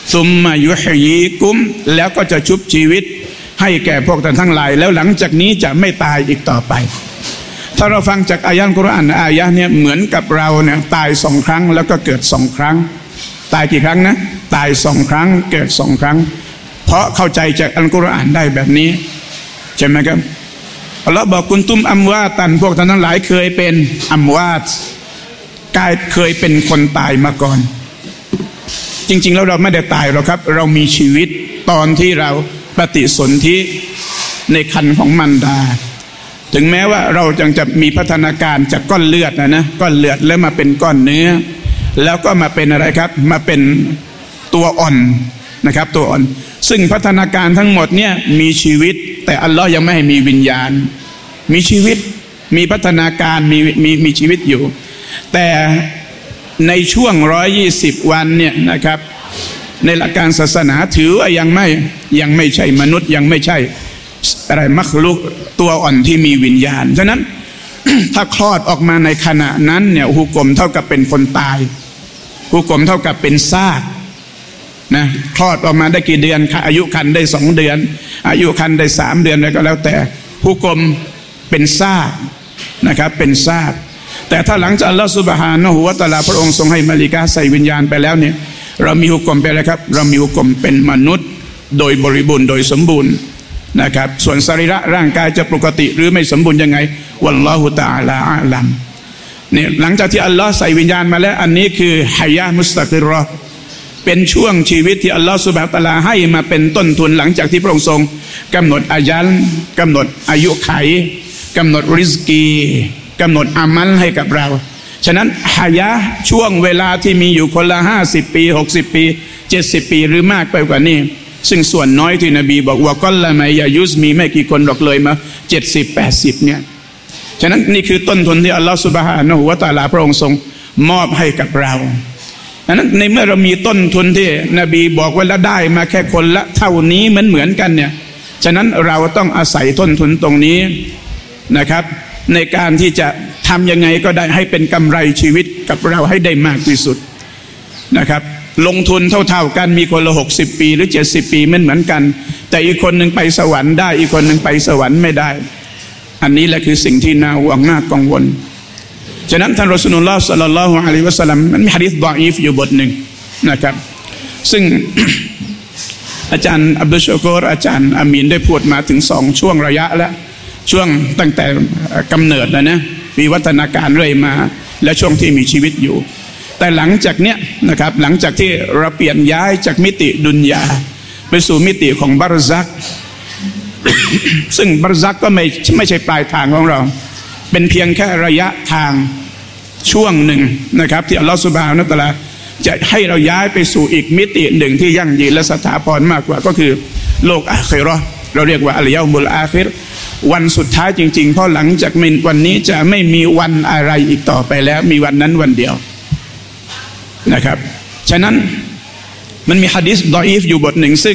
ซุมมายุฮยีกุมแล้วก็จะชุบชีวิตให้แก่พวกท่านทั้งหลายแล้วหลังจากนี้จะไม่ตายอีกต่อไปถ้าเราฟังจากอายะห์กุรอานอายะห์เนี่ยเหมือนกับเราเนี่ยตาย2 ครั้งแล้วก็เกิด2 ครั้งตายกี่ครั้งนะตาย2 ครั้งเกิด2 ครั้งเพราะเข้าใจจากอัลกุรอานได้แบบนี้ใช่ไหมครับอัลลอฮ์บอกกุนตุมอัมวาตันพวกท่านทั้งหลายเคยเป็นอัมวาตกายเคยเป็นคนตายมาก่อนจริงๆแล้วเราไม่ได้ตายหรอกครับเรามีชีวิตตอนที่เราปฏิสนธิในครรภ์ของมารดาถึงแม้ว่าเราจะมีพัฒนาการจากก้อนเลือดนะก้อนเลือดแล้วมาเป็นก้อนเนื้อแล้วก็มาเป็นอะไรครับมาเป็นตัวอ่อนนะครับตัวอ่อนซึ่งพัฒนาการทั้งหมดเนี่ยมีชีวิตแต่อัลลอฮ์ยังไม่ให้มีวิญญาณมีชีวิตมีพัฒนาการมีชีวิตอยู่แต่ในช่วง120 วันเนี่ยนะครับในหลักการศาสนาถือว่ายังไม่ใช่มนุษย์ยังไม่ใช่อะไรมักลุกตัวอ่อนที่มีวิญญาณฉะนั้น ถ้าคลอดออกมาในขณะนั้นเนี่ยฮุกมเท่ากับเป็นคนตายฮุกมเท่ากับเป็นซากนะคลอดออกมาได้กี่เดือนอายุครรภ์ได้2 เดือนอายุครรภ์ได้3 เดือนอะไรก็แล้วแต่ฮุกมเป็นซากนะครับเป็นซากแต่ถ้าหลังจากอัลลอฮฺซุบฮานะฮูวะตะอาลาพระองค์ทรงให้มะลาอิกะฮ์ใส่วิญญาณไปแล้วเนี่ยเรามีฮุกมเป็นอะไรครับเรามีฮุกมเป็นมนุษย์โดยบริบูรณ์โดยสมบูรณ์นะครับส่วนสรีระร่างกายจะปกติหรือไม่สมบูรณ์ยังไงวัลลอฮุตะอาลาอาลัมเนี่ยหลังจากที่อัลลอฮ์ใส่วิญญาณมาแล้วอันนี้คือฮายะห์มุสตะกิรเราะห์เป็นช่วงชีวิตที่อัลลอฮ์ซุบฮานะฮูวะตะอาลาให้มาเป็นต้นทุนหลังจากที่พระองค์ทรงกำหนดอายัลกำหนดอายุไขกำหนดริซกีกำหนดอามัลให้กับเราฉะนั้นฮายะห์ช่วงเวลาที่มีอยู่คนละ50 ปี60 ปี70 ปีหรือมากไปกว่านี้ซึ่งส่วนน้อยที่นบีบอกว่าก็ละมัยยายุสมีไม่กี่คนหรอกเลยมา70-80เนี่ยฉะนั้นนี่คือต้นทุนที่อัลลอฮฺซุบฮานะฮูวะตะอาลาพระองค์ทรงมอบให้กับเราฉะนั้นในเมื่อเรามีต้นทุนที่นบีบอกว่าแล้วได้มาแค่คนละเท่านี้เหมือนกันเนี่ยฉะนั้นเราต้องอาศัยต้นทุนตรงนี้นะครับในการที่จะทำยังไงก็ได้ให้เป็นกำไรชีวิตกับเราให้ได้มากที่สุดนะครับลงทุนเท่าๆกันมีคนละ60 ปีหรือ70 ปีเหมือนกันแต่อีกคนหนึ่งไปสวรรค์ได้อีกคนหนึ่งไปสวรรค์ไม่ได้อันนี้แหละคือสิ่งที่น่าห่วงน่ากังวลฉะนั้นท่านรอซูลุลลอฮ์ศ็อลลัลลอฮุอะลัยฮิวะซัลลัมมันมีหะดีษฎออีฟอยู่บทหนึ่งนะครับซึ่ง อาจารย์อับดุลชะกูรอาจารย์อามีนได้พูดมาถึง2 ช่วงระยะแล้วช่วงตั้งแต่กำเนิดนะมีวัฒนาการเรื่อยมาและช่วงที่มีชีวิตอยู่แต่หลังจากเนี้ยนะครับหลังจากที่เราเปลี่ยนย้ายจากมิติดุนยาไปสู่มิติของบารซัก ซึ่งบารซักก็ไม่ใช่ปลายทางของเราเป็นเพียงแค่ระยะทางช่วงหนึ่งนะครับที่อัลลอฮฺซุบฮานะฮูวะตะอาลาจะให้เราย้ายไปสู่อีกมิติหนึ่งที่ยั่งยืนและสถาพรมากกว่าก็คือโลกอาคิเราะห์เราเรียกว่าอัลยอมุลอาคิรวันสุดท้ายจริงๆเพราะหลังจากวันนี้จะไม่มีวันอะไรอีกต่อไปแล้วมีวันนั้นวันเดียวนะครับฉะนั้นมันมีหะดีษฎออีฟอยู่บทหนึ่งซึ่ง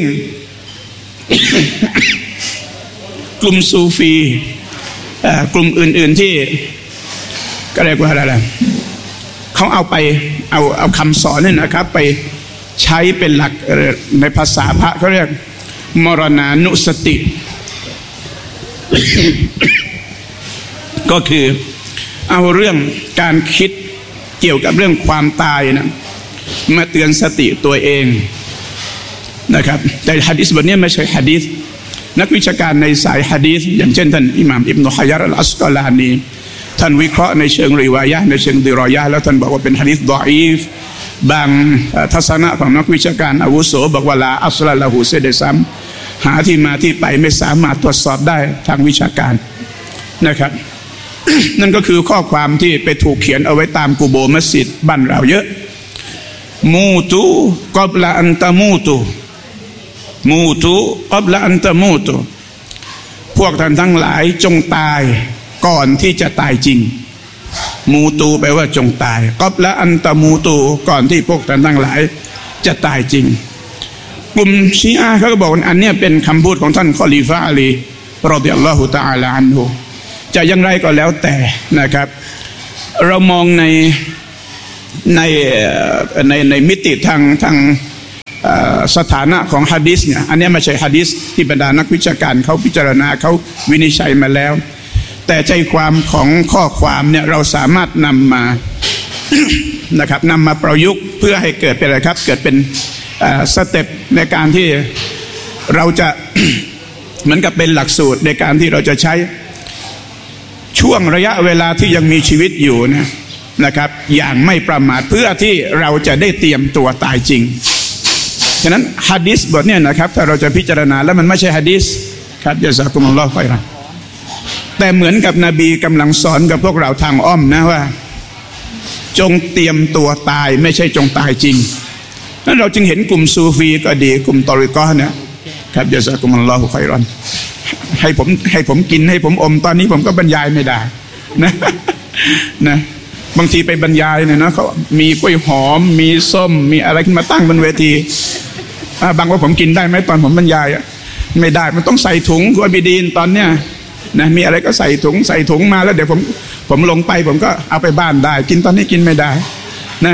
กลุ่มซูฟีกลุ่มอื่นๆที่ก็เรียกว่าอะไรเขาเอาคำสอนนี่นะครับไปใช้เป็นหลักในภาษาพระเขาเรียกมรณานุสติ ก็คือเอาเรื่องการคิดเกี่ยวกับเรื่องความตายนะมาเตือนสติตัวเองนะครับแต่หะดีษบทนี้ไม่ใช่หะดีษนักวิชาการในสายหะดีษอย่างเช่นท่านอิหม่ามอิบนุฮะญาร์อัลอัสกอลานีท่านวิเคราะห์ในเชิงริวายะห์ในเชิงดิรอยะห์แล้วท่านบอกว่าเป็นหะดีษฎออีฟบางทัศนะของนักวิชาการอาวุโสบอกว่าลาอัศละละหูเสียด้วยซ้ำหาที่มาที่ไปไม่สามารถตรวจสอบได้ทางวิชาการนะครับ นั่นก็คือข้อความที่ไปถูกเขียนเอาไว้ตามกุโบมัสยิดบ้านเราเยอะมูตุกับละอันตะมูตุมูตุกับละอันตะมูตุพวกท่านทั้งหลายจงตายก่อนที่จะตายจริงมูตูแปลว่าจงตายกับละอันตะมูตุก่อนที่พวกท่านทั้งหลายจะตายจริงกลุ่มชีอะห์เขาก็บอกอันนี้เป็นคำพูดของท่านคอลิฟะห์อาลีรอฎิยัลลอฮุตะอาลาอันฮุจะอย่างไรก็แล้วแต่นะครับเรามองในมิติทางสถานะของหะดีษเนี่ยอันนี้ไม่ใช่หะดีษที่บรรดานักวิชาการเขาพิจารณาเขาวินิจฉัยมาแล้วแต่ใจความของข้อความเนี่ยเราสามารถนำมา นะครับนำมาประยุกต์เพื่อให้เกิดเป็นอะไรครับเกิดเป็นสเต็ปในการที่เราจะ เหมือนกับเป็นหลักสูตรในการที่เราจะใช้ช่วงระยะเวลาที่ยังมีชีวิตอยู่นะครับอย่างไม่ประมาทเพื่อที่เราจะได้เตรียมตัวตายจริงฉะนั้นหะดีษบทนี้นะครับถ้าเราจะพิจารณาแล้วมันไม่ใช่หะดีษครับยะซากุมุลลอฮุค็อยรันแต่เหมือนกับนบีกำลังสอนกับพวกเราทางอ้อมนะว่าจงเตรียมตัวตายไม่ใช่จงตายจริงนั้นเราจึงเห็นกลุ่มซูฟีก็ดีกลุ่มตอริกอเนี่ยครับยะซากุมุลลอฮุค็อยรันให้ผมกินให้ผมอมตอนนี้ผมก็บรรยายไม่ได้นะบางทีไปบรรยายเนี่ยนะเขามีกล้วยหอมมีส้มมีอะไรขึ้นมาตั้งบนเวทีบางว่าผมกินได้ไหมตอนผมบรรยายไม่ได้มันต้องใส่ถุงกุอบิดีนตอนเนี้ยนะมีอะไรก็ใส่ถุงมาแล้วเดี๋ยวผมลงไปผมก็เอาไปบ้านได้กินตอนนี้กินไม่ได้นะ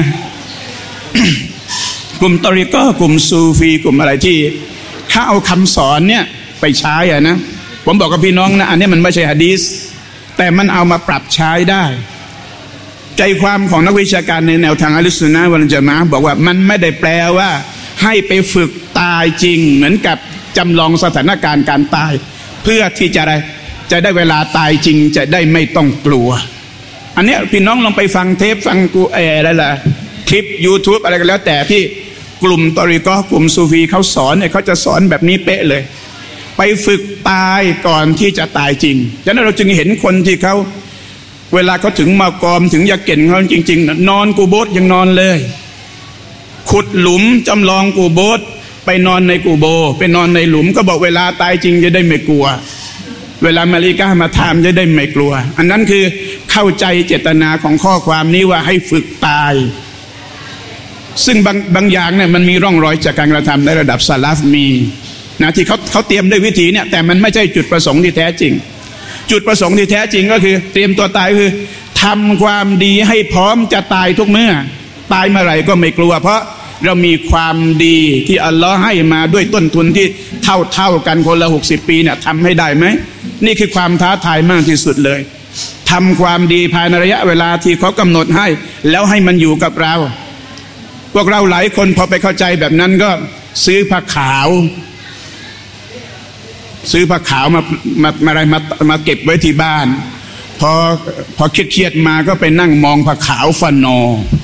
กลุ่มตอริกอห์กลุ่มซูฟีกลุ่มอะไรที่เขาเอาคำสอนเนี่ยไปใช้นะผมบอกกับพี่น้องนะอันนี้มันไม่ใช่หะดีษแต่มันเอามาปรับใช้ได้ใจความของนักวิชาการในแนวทางอะห์ลุสซุนนะฮ์วัลญะมาอะห์บอกว่ามันไม่ได้แปลว่าให้ไปฝึกตายจริงเหมือนกับจำลองสถานการณ์การตายเพื่อที่จะได้เวลาตายจริงจะได้ไม่ต้องกลัวอันนี้พี่น้องลองไปฟังเทปฟังอะไรล่ะคลิป YouTube อะไรก็แล้วแต่ที่กลุ่มตอริกอห์กลุ่มซูฟีเขาสอนเนี่ยเขาจะสอนแบบนี้เป๊ะเลยไปฝึกตายก่อนที่จะตายจริงฉะนั้นเราจึงเห็นคนที่เขาเวลาเขาถึงมากอมถึงยาเก่นเขาจริงๆนอนกูโบสยังนอนเลยขุดหลุมจำลองกูโบสไปนอนในกูโบไปนอนในหลุมก็บอกเวลาตายจริงจะได้ไม่กลัวเวลามาลิกามาถามจะได้ไม่กลัวอันนั้นคือเข้าใจเจตนาของข้อความนี้ว่าให้ฝึกตายซึ่งบางอย่างเนี่ยมันมีร่องรอยจากการกระทำในระดับซะลัฟมีนะที่เขาเตรียมด้วยวิธีเนี่ยแต่มันไม่ใช่จุดประสงค์ที่แท้จริงจุดประสงค์ที่แท้จริงก็คือเตรียมตัวตายคือทำความดีให้พร้อมจะตายทุกเมื่อตายเมื่อไหร่ก็ไม่กลัวเพราะเรามีความดีที่อัลลอฮ์ให้มาด้วยต้นทุนที่เท่ากันคนละ60 ปีเนี่ยทำให้ได้ไหมนี่คือความท้าทายมากที่สุดเลยทำความดีภายในระยะเวลาที่เขากำหนดให้แล้วให้มันอยู่กับเราพวกเราหลายคนพอไปเข้าใจแบบนั้นก็ซื้อผ้าขาวมาเก็บไว้ที่บ้านพอเครียดมาก็ไปนั่งมองผ้าขาวฟาน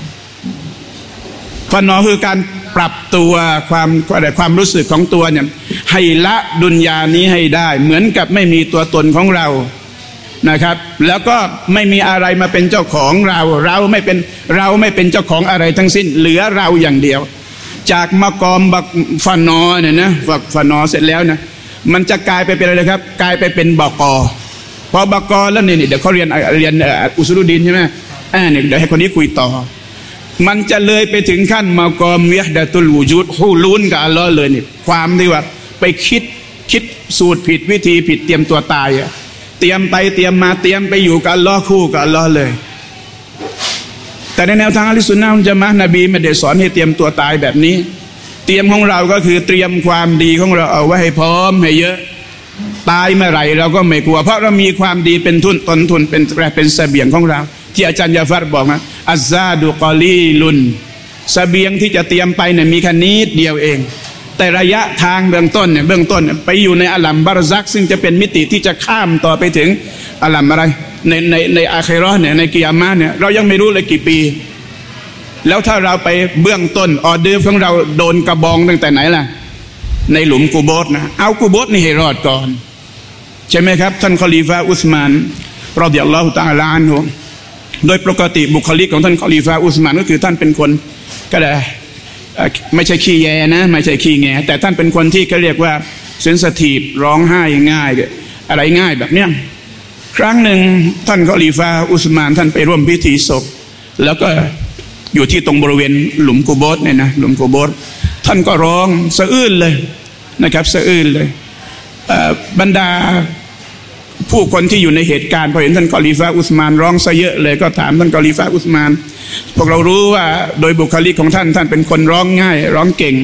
อคือการปรับตัวความรู้สึกของตัวเนี่ยให้ละดุนยานี้ให้ได้เหมือนกับไม่มีตัวตนของเรานะครับแล้วก็ไม่มีอะไรมาเป็นเจ้าของเราไม่เป็นเจ้าของอะไรทั้งสิ้นเหลือเราอย่างเดียวจากมากอมบักฟานอเนี่ยนะฟานอเสร็จแล้วนะมันจะกลายไปเป็นอะไรครับกลายไปเป็นบก.พอบก.แล้วนี่เดี๋ยวเขาเรียนอุซูลุดีนใช่ไหมเนี่ยเดี๋ยวให้คนนี้คุยต่อมันจะเลยไปถึงขั้นมากอมวิฮดะตุลวูจูดฮูลูนกับอัลลอฮ์เลยนี่ความที่ว่าไปคิดสูตรผิดวิธีผิดเตรียมตัวตายเตรียมไปเตรียมมาเตรียมไปอยู่กับอัลลอฮ์คู่กับอัลลอฮ์เลยแต่ในแนวทางอะห์ลุสซุนนะฮ์วัลญะมาอะห์นบีไม่ได้สอนให้เตรียมตัวตายแบบนี้เตรียมของเราก็คือเตรียมความดีของเราเอาไว้ให้พร้อมให้เยอะตายเมื่อไหร่เราก็ไม่กลัวเพราะเรามีความดีเป็นต้นทุนเป็นเสบียงของเราที่อาจารย์ยาฟัดบอกนะอัซซาดุกอลีลุนเสบียงที่จะเตรียมไปเนี่ยมีแค่นิดเดียวเองแต่ระยะทางเบื้องต้นไปอยู่ในอาลัมบารซักซึ่งจะเป็นมิติที่จะข้ามต่อไปถึงอาลัมอะไรในอาคิเราะห์เนี่ยในกิยามะห์เนี่ยเรายังไม่รู้เลยกี่ปีแล้วถ้าเราไปเบื้องต้นออเดอร์ของเราโดนกระบองตั้งแต่ไหนล่ะในหลุมกูโบสนะเอากูโบสนี่ให้รอดก่อนใช่ไหมครับท่านคอลีฟาอุสมานรอฎิยัลลอฮุตะอาลาอันฮุโดยปกติบุคลิกของท่านคอลีฟาอุสมานก็คือท่านเป็นคนก็ได้ไม่ใช่ขี้แยนะไม่ใช่ขี้แงแต่ท่านเป็นคนที่เขาเรียกว่าเซนซิทีฟร้องไห้ง่ายอะไรง่ายแบบเนี้ยครั้งหนึ่งท่านคอลีฟาอุสมานท่านไปร่วมพิธีศพแล้วก็อยู่ที่ตรงบริเวณหลุมกูโบสเนี่ยนะหลุมกูโบสท่านก็ร้องสะอื้นเลยนะครับสะอื้นเลยบรรดาผู้คนที่อยู่ในเหตุการณ์พอเห็นท่านคอลีฟาอุสมานร้องซะเยอะเลยก็ถามท่านคอลีฟาอุสมานพวกเรารู้ว่าโดยบุคลิกของท่านเป็นคนร้องง่ายร้องเก่ง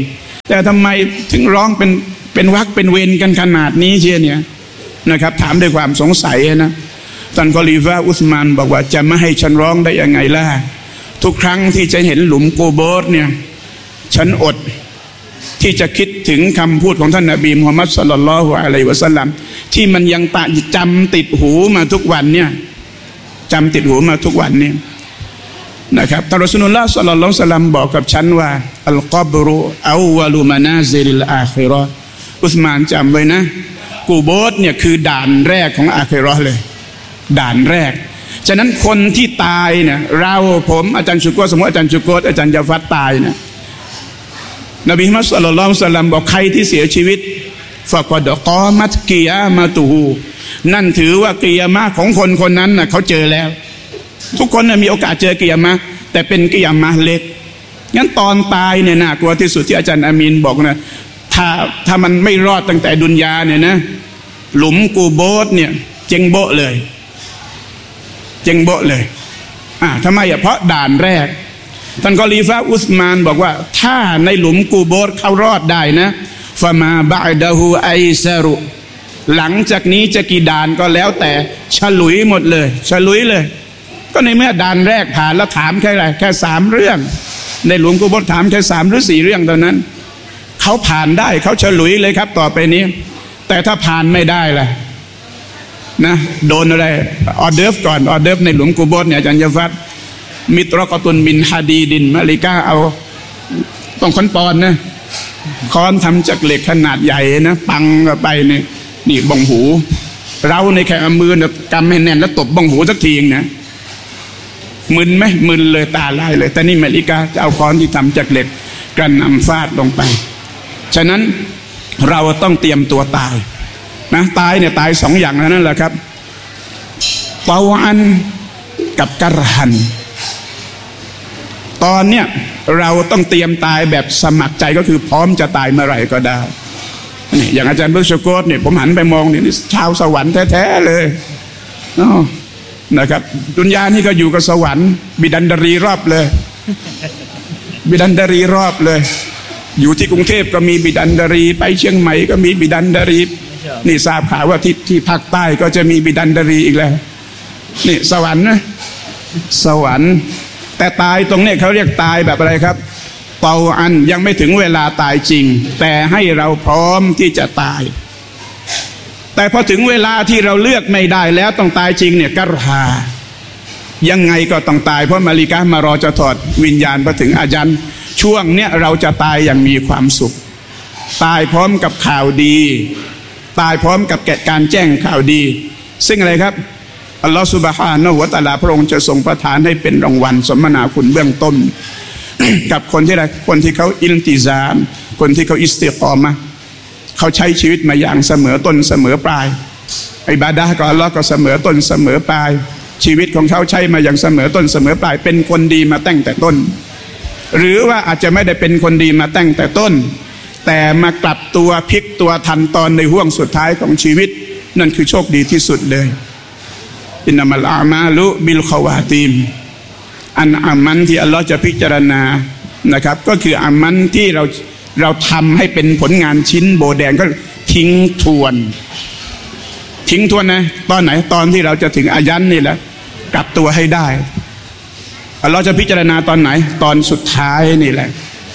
แต่ทำไมถึงร้องเป็นวรรคเป็นเวรกันขนาดนี้เชียเนี่ยนะครับถามด้วยความสงสัยนะท่านคอลีฟะอุสมานบอกว่าจะไม่ให้ฉันร้องได้ยังไงล่ะทุกครั้งที่จะเห็นหลุมกูโบสเนี่ยฉันอดที่จะคิดถึงคำพูดของท่านนบีมุฮัมมัดศ็อลลัลลอฮุอะลัยฮิวะซัลลัมที่มันยังจำติดหูมาทุกวันเนี่ยจำติดหูมาทุกวันเนี่ยนะครับท่านรอซูลุลลอฮ์ศ็อลลัลลอฮุอะลัยฮิวะซัลลัมบอกกับฉันว่าอัลกับรุอัววะลุมานาซิลิลอาคิเราะห์อุสมานจำไว้นะกูโบสเนี่ยคือด่านแรกของอาคิเราะห์เลยด่านแรกฉะนั้นคนที่ตายเนี่ยเราผมอาจารย์ชุกโกสมมติอาจารย์ชุกโกอาจารย์ยาฟัดตายเนี่ยนบีมุฮัมมัดศ็อลลัลลอฮุอะลัยฮิวะซัลลัมบอกใครที่เสียชีวิตฟะกอดกอมัตกิยามะตุฮูนั่นถือว่ากิยามะของคนคนนั้นน่ะเขาเจอแล้วทุกคนมีโอกาสเจอกิยามะแต่เป็นกิยามะเล็กงั้นตอนตายเนี่ยน่ากลัวที่สุดที่อาจารย์อามีนบอกนะถ้ามันไม่รอดตั้งแต่ดุนยาเนี่ยนะหลุมกูโบสเนี่ยเจงโบะเลยเจงโบะเลยทำไมเพราะด่านแรกท่านคอลีฟะอุสมานบอกว่าถ้าในหลุมกูโบสเขารอดได้นะฟะมาบะอ์ดะฮูไอซารุหลังจากนี้จะกี่ด่านก็แล้วแต่ฉลุยหมดเลยฉลุยเลยก็ในเมื่อด่านแรกผ่านแล้วถามแค่อะไรแค่3เรื่องในหลุมกูโบสถามแค่3หรือ4เรื่องเท่านั้นเขาผ่านได้เขาฉลุยเลยครับต่อไปนี้แต่ถ้าผ่านไม่ได้ล่ะนะโดนอะไรออเดิร์ฟก่อนออเดิร์ฟในหลุมกูโบสเนี่ยอาจารย์ยะฟัดมิตรกตุนบินฮาดีดินมาลิกาเอาต้องค้นปอนนะค้อนทำจากเหล็กขนาดใหญ่นะปังไปนี่บ้องหูเราในแค่มือเนี่ยกำให้แน่นแล้วตบบ้องหูสักทีนะมึนไหมมึนเลยตาลายเลยแต่นี่มาลิกาจะเอาค้อนที่ทำจากเหล็กกระหน่ำฟาดลงไปฉะนั้นเราต้องเตรียมตัวตายนะตายเนี่ยตาย2อย่างนั่นแหละครับเตาอันกับกระหันตอนเนี้ยเราต้องเตรียมตายแบบสมัครใจก็คือพร้อมจะตายเมื่อไหร่ก็ได้นี่อย่างอาจารย์บุษโกตเนี่ยผมหันไปมองนี่ชาวสวรรค์แท้ๆเลยนะครับดุนยานี่ก็อยู่กับสวรรค์บิดันดารีรอบเลยบิดันดารีรอบเลยอยู่ที่กรุงเทพก็มีบิดันดารีไปเชียงใหม่ก็มีบิดันดารีนี่ทราบข่าวว่าที่ภาคใต้ก็จะมีบิดันดารีอีกแล้วนี่สวรรค์นะสวรรค์แต่ตายตรงนี้เขาเรียกตายแบบอะไรครับเตาอันยังไม่ถึงเวลาตายจริงแต่ให้เราพร้อมที่จะตายแต่พอถึงเวลาที่เราเลือกไม่ได้แล้วต้องตายจริงเนี่ยกระหายังไงก็ต้องตายเพราะมาลิกามารอจะถอดวิญญาณพอถึงอาจารย์ช่วงเนี้ยเราจะตายอย่างมีความสุขตายพร้อมกับข่าวดีตายพร้อมกับการแจ้งข่าวดีซึ่งอะไรครับอัลลอฮฺซุบฮานะฮูวะตะอาลาพระองค์จะทรงประทานให้เป็นรางวัลสมนาคุณเบื้องต้น กับคนที่เขาอิลติซามคนที่เขาอิสติกอมะห์เขาใช้ชีวิตมาอย่างเสมอต้นเสมอปลายอิบาดะห์กับอัลลอฮ์ก็เสมอต้นเสมอปลายชีวิตของเขาใช้มาอย่างเสมอต้นเสมอปลายเป็นคนดีมาตั้งแต่ต้นหรือว่าอาจจะไม่ได้เป็นคนดีมาตั้งแต่ต้นแต่มากลับตัวพลิกตัวทันตอนในห่วงสุดท้ายของชีวิตนั่นคือโชคดีที่สุดเลยอินนัมัลอามาลุบิลขวาติมอันอามันที่อัลลอฮ์จะพิจารณานะครับก็คืออามันที่เราทำให้เป็นผลงานชิ้นโบแดงก็ทิ้งทวนนะตอนไหนตอนที่เราจะถึงอายันนี่แหละกลับตัวให้ได้อัลลอฮ์จะพิจารณาตอนไหนตอนสุดท้ายนี่แหละ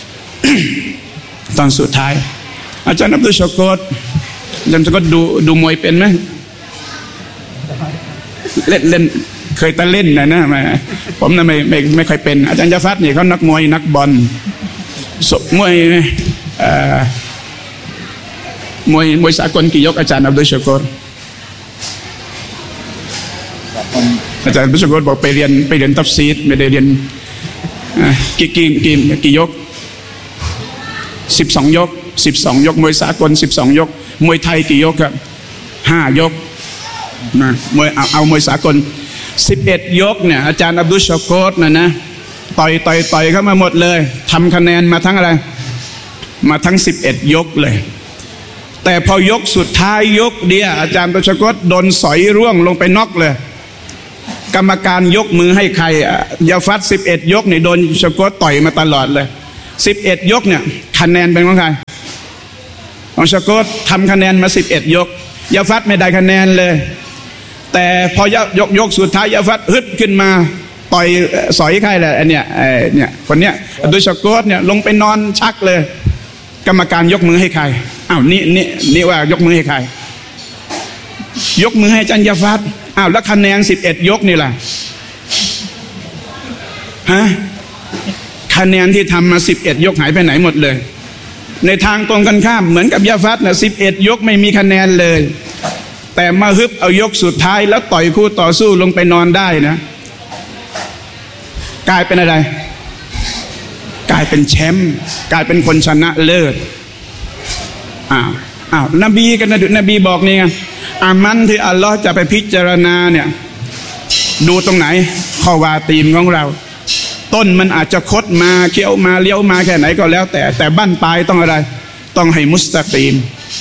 ตอนสุดท้ายอาจารย์อับดุลชะกอรอาจารย์ชะกอรดูมวยเป็นไหมเล่นเคยแต่เล่นนะผมน่ะไม่ค่อยเป็นอาจารย์ยะฟัดนี่เขานักมวยนักบอลมวยสากลกี่ยกอาจารย์อับดุลชะกอรอาจารย์อับดุลชะกอรบอกไปเรียนตัฟซีรไม่ได้เรียนกี่ยก12 ยกมวยสากล12 ยกมวยไทยกี่ยกครับ5 ยกนะมวยเอามวยสากล11 ยกเนี่ยอาจารย์อับดุลชะกอรนะต่อยเข้ามาหมดเลยทำคะแนนมาทั้งอะไรมาทั้ง11 ยกเลยแต่พอยกสุดท้ายยกเดียวอาจารย์อับดุลชะกอรโดนสอยร่วงลงไปน็อกเลยกรรมการยกมือให้ใครยาฟัด11 ยกนี่โดนชะกอรต่อยมาตลอดเลย 11 ยกเนี่ยคะแนนเป็นของใครของชะโกดทำคะแนนมา11 ยกยาฟัดไม่ได้คะแนนเลยแต่พอยกสุดท้ายยาฟัดฮึดขึ้นมาต่อยสอยใครแหละเนี่ยคนเนี้ยโดยชะโกดเนี่ยลงไปนอนชักเลยกรรมการยกมือให้ใครอ้าวนี่ว่ายกมือให้ใครยกมือให้อาจารย์ยาฟัดอ้าวแล้วคะแนน11 ยกนี่ล่ะฮะคะแนนที่ทำมา11 ยกหายไปไหนหมดเลยในทางตรงกันข้ามเหมือนกับยาฟัดนะ11 ยกไม่มีคะแนนเลยแต่มาฮึบเอายกสุดท้ายแล้วต่อยคู่ต่อสู้ลงไปนอนได้นะกลายเป็นอะไรกลายเป็นแชมป์กลายเป็นคนชนะเลิศอ้าวนบีกันนะนบีบอกนี่ไงอามันที่อัลลอฮ์จะไปพิจารณาเนี่ยดูตรงไหนข้อวาตีนของเราต้นมันอาจจะคดมาเคี้ยวมาเลี้ยวมาแค่ไหนก็แล้วแต่บั้นปลายต้องอะไรต้องให้มุสตะกีม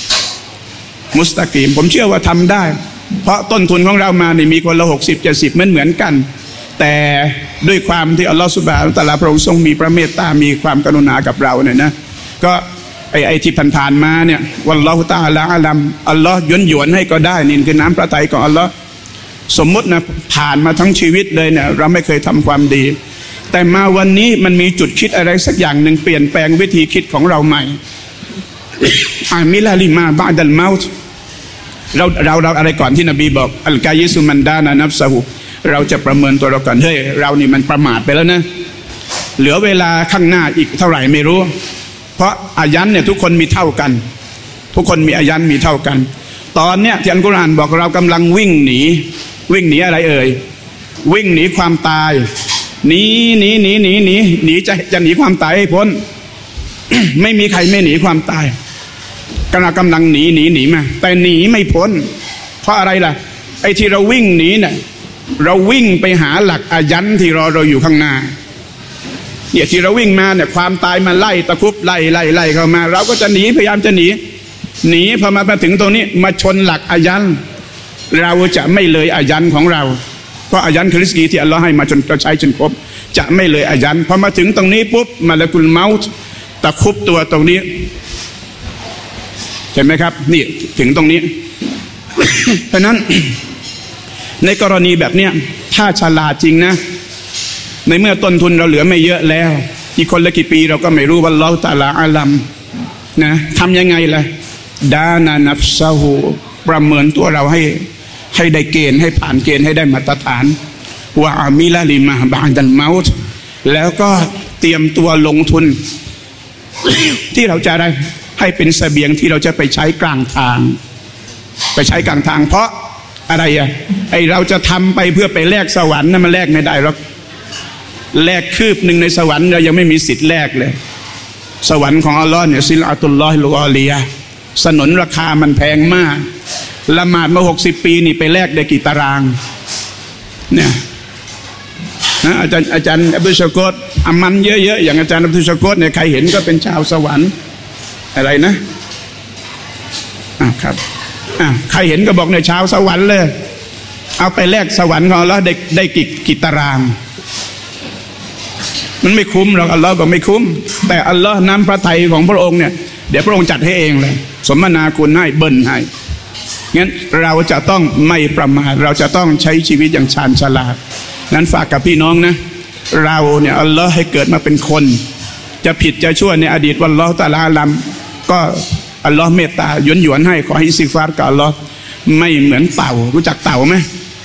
ผมเชื่อว่าทำได้เพราะต้นทุนของเรามานี่มีคนละ60-70เหมือนกันแต่ด้วยความที่อัลลอฮฺซุบฮานะฮูวะตะอาลาพระองค์ทรงมีพระเมตตามีความกรุณากับเราเนี่ยนะก็ไอ้ที่ผ่านมาเนี่ยวัลลอฮุตะอาลาอะลัมอัลลอฮ์หยวนให้ก็ได้นี่คือน้ำพระทัยของอัลลอฮ์สมมุตินะผ่านมาทั้งชีวิตเลยเนี่ยเราไม่เคยทำความดีแต่มาวันนี้มันมีจุดคิดอะไรสักอย่างหนึ่งเปลี่ยนแปลงวิธีคิดของเราใหม่อามิลาลิมาบาดัลเมาต์เราอะไรก่อนที่นบีบอกอัลกายิสุมันดานานัฟซะฮูเราจะประเมินตัวเราก่อนเฮ้ยเรานี่มันประมาทไปแล้วนะเหลือเวลาข้างหน้าอีกเท่าไหร่ไม่รู้เพราะอายันเนี่ยทุกคนมีเท่ากันทุกคนมีอายันมีเท่ากันตอนเนี้ยที่อัลกุรอานบอกเรากำลังวิ่งหนีอะไรเอ่ยวิ่งหนีความตายหนีจะหนีความตายให้พ้น ไม่มีใครไม่หนีความตายกำลังหนีมาแต่หนีไม่พ้นเพราะอะไรล่ะไอ้ที่เราวิ่งหนีเนี่ยเราวิ่งไปหาหลักอายันที่รอเราอยู่ข้างหน้าเนี่ยที่เราวิ่งมาเนี่ยความตายมาไล่ตะคุบไล่เข้ามาเราก็จะหนีพยายามจะหนีพอมาถึงตรงนี้มาชนหลักอายันเราจะไม่เลยอายันของเราเพราะอายันคือริสกีที่อัลลอฮ์ให้มาจนเราใช้จนครบจะไม่เลยอายันพอมาถึงตรงนี้ปุ๊บมาละกุลเมาต์ตะคุบตัวตรงนี้เห็นไหมครับนี่ถึงตรงนี้ เพราะนั้น ในกรณีแบบเนี้ยถ้าฉลาดจริงนะในเมื่อต้นทุนเราเหลือไม่เยอะแล้วอีกคนละกี่ปีเราก็ไม่รู้วัลลอฮุตะอาลาอาลัมนะทำยังไงล่ะดานานัฟซะฮูประเมินตัวเราให้ได้เกณฑ์ให้ผ่านเกณฑ์ให้ได้มาตรฐานว่าอามิลาลิมาบาดัลเมาต์แล้วก็เตรียมตัวลงทุน ที่เราจะได้ให้เป็นเสบียงที่เราจะไปใช้กลางทางเพราะอะไรไอเราจะทำไปเพื่อไปแลกสวรรค์นะมันแลกไม่ได้หรอกแลกคืบหนึ่งในสวรรค์เรายังไม่มีสิทธิ์แลกเลยสวรรค์ของอัลลอฮ์เนี่ยซิลอาตุลลอฮิลกอลียะสนนราคามันแพงมากละหมาดมา60 ปีนี่ไปแลกได้กี่ตารางเนี่ยนะอาจารย์อับดุลชะโกดอามันเยอะๆอย่างอาจารย์อับดุลชะโกดเนี่ยใครเห็นก็เป็นชาวสวรรค์อะไรนะครับใครเห็นก็บอกเนี่ยชาวสวรรค์เลยเอาไปแลกสวรรค์ของอัลลอฮ์ได้กี่ตารางมันไม่คุ้มหรอกอัลลอฮ์บอกไม่คุ้มแต่อัลลอฮ์น้ำพระทัยของพระองค์เนี่ยเดี๋ยวพระองค์จัดให้เองเลยสมนาคุณให้เบิ้ลให้งั้นเราจะต้องไม่ประมาทเราจะต้องใช้ชีวิตอย่างชาญฉลาดนั้นฝากกับพี่น้องนะเราเนี่ยอัลลอฮ์ให้เกิดมาเป็นคนจะผิดจะชั่วในอดีตวัลลอฮุตะอาลาอาลัมก็อัลลอฮ์เมตตาหยวนให้ขอให้อิสติฆฟารกับอัลลอฮ์ไม่เหมือนเต่ารู้จักเต่าไหม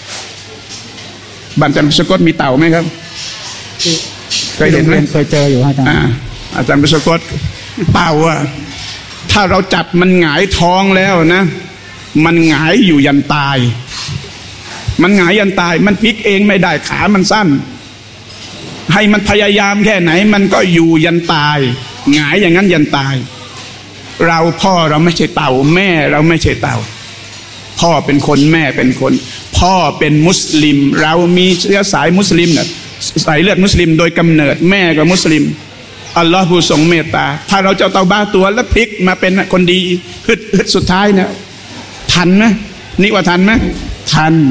บ้านอาจารย์พิชกตมีเต่าไหมครับเคยเห็นไหมเคยเจออยู่อาจารย์อาจารย์พิชกตเต่าถ้าเราจับมันหงายท้องแล้วนะมันหงายอยู่ยันตายมันหงายยันตายมันพลิกเองไม่ได้ขามันสั้นให้มันพยายามแค่ไหนมันก็อยู่ยันตายหงายอย่างนั้นยันตายเราพ่อเราไม่ใช่เต่าแม่เราไม่ใช่เต่าพ่อเป็นคนแม่เป็นคนพ่อเป็นมุสลิมเรามีเชื้อสายมุสลิมเนี่ยสายเลือดมุสลิมโดยกำเนิดแม่ก็มุสลิมอัลลอฮ์ผู้ทรงเมตตาถ้าเราจะเตาบ้าตัวแล้วพลิกมาเป็นคนดีฮึดสุดท้ายเนี่ยทันไหมนี่ว่าทันไหมทัน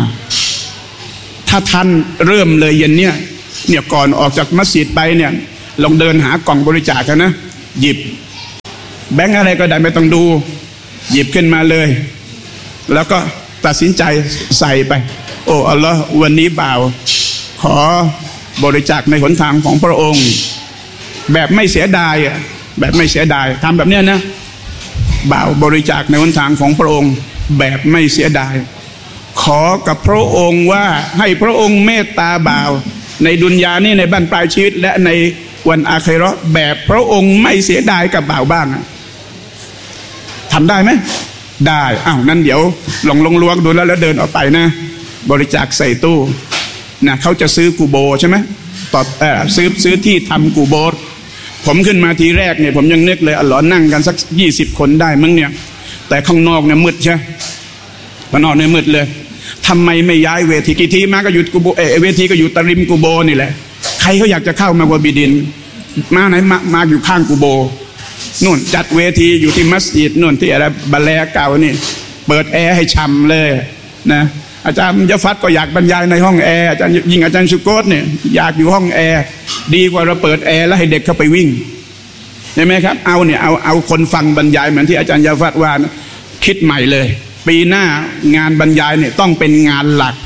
ถ้าทันเริ่มเลยเย็นเนี่ยก่อนออกจากมัสยิดไปเนี่ยลองเดินหากล่องบริจาคกันนะหยิบแบงค์อะไรก็ได้ไม่ต้องดูหยิบขึ้นมาเลยแล้วก็ตัดสินใจใส่ไปโอ้อัลลอฮ์วันนี้บ่าวขอบริจาคในหนทางของพระองค์แบบไม่เสียดายแบบไม่เสียดายทำแบบเนี้ยนะบ่าวบริจาคในหนทางของพระองค์แบบไม่เสียดายขอกับพระองค์ว่าให้พระองค์เมตตาบ่าวในดุนยานี่ในบั้นปลายชีวิตและในวันอาคิเราะห์แบบพระองค์ไม่เสียดายกับบ่าวบ้างทำได้ไหมได้อ้าวนั้นเดี๋ยวลองล้วงดูแล้วเดินออกไปนะบริจาคใส่ตู้นะเขาจะซื้อกูโบใช่ไหมต่อซื้อที่ทำกูโบผมขึ้นมาทีแรกเนี่ยผมยังนึกเลยอัลลอฮ์นั่งกันสัก20 คนได้มั้งเนี่ยแต่ข้างนอกเนี่ยมืดใช่ข้างนอกเนี่ยมืดเลยทำไมไม่ย้ายเวทีกี่ทีมาก็อยู่กูโบเวทีก็อยู่ตะริมกูโบนี่แหละใครเขาอยากจะเข้ามาวะบิดินมาไหนมาอยู่ข้างกูโบนู่นจัดเวทีอยู่ที่มัสยิดนู่นที่อะไรบัลแลเก่านี่เปิดแอร์ให้ช่ำเลยนะอาจารย์ยะฟัดก็อยากบรรยายในห้องแอร์อาจารย์ชุโกตเนี่ยอยากอยู่ห้องแอร์ดีกว่าเราเปิดแอร์แล้วให้เด็กเข้าไปวิ่งใช่ไหมครับเอาคนฟังบรรยายเหมือนที่อาจารย์ยะฟัดว่านะคิดใหม่เลยปีหน้างานบรรยายเนี่ยต้องเป็นงานหลัก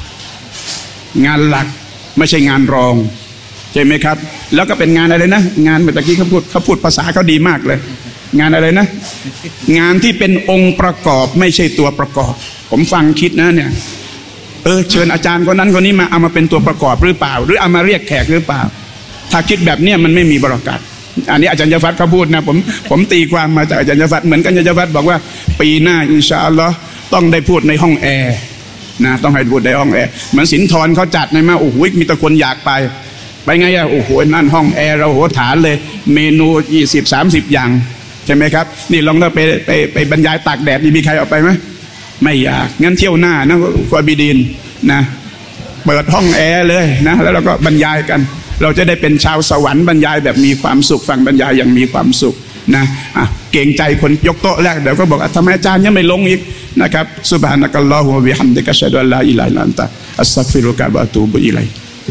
ไม่ใช่งานรองใช่ไหมครับแล้วก็เป็นงานอะไรนะงานเมื่อกี้เขาพูดภาษาเขาดีมากเลยงานอะไรนะงานที่เป็นองค์ประกอบไม่ใช่ตัวประกอบผมฟังคิดนะเนี่ยเชิญอาจารย์คนนั้นคนนี้มาเอามาเป็นตัวประกอบหรือเปล่าหรือเอามาเรียกแขกหรือเปล่าถ้าคิดแบบเนี้ยมันไม่มีบรากัตอันนี้อาจารย์ยะฟัดเขาพูดนะผมตีความมาจากอาจารย์ยะฟัดเหมือนกันอาจารย์ยะฟัดบอกว่าปีหน้าอินชาอัลลอฮ์ต้องได้พูดในห้องแอร์นะต้องให้พูดในห้องแอร์เหมือนสินทรเขาจัดในมาโอ้โหมีแต่คนอยากไปไงอะโอ้โหนั่นห้องแอร์เราโหฐานเลยเมนู20-30 อย่างใช่ไหมครับนี่ลองไปบรรยายตากแดดมีใครออกไปไหมไม่อยากงั้นเที่ยวหน้านะฟาบิดินนะเปิดห้องแอร์เลยนะแล้วเราก็บรรยายกันเราจะได้เป็นชาวสวรรค์บรรยายแบบมีความสุขฟังบรรยายอย่างมีความสุขนะเก่งใจคนยกโต๊ะแรกเดี๋ยวก็บอกทำไมอาจารย์ยังไม่ลงอีกนะครับซุบฮานะกัลลอฮุวะบิฮัมดิกะอัชฮะดุอัลลาอิลาฮะอิลลัลลอฮ์อัสตัฆฟิรุกะวะอะตูบุอิลัย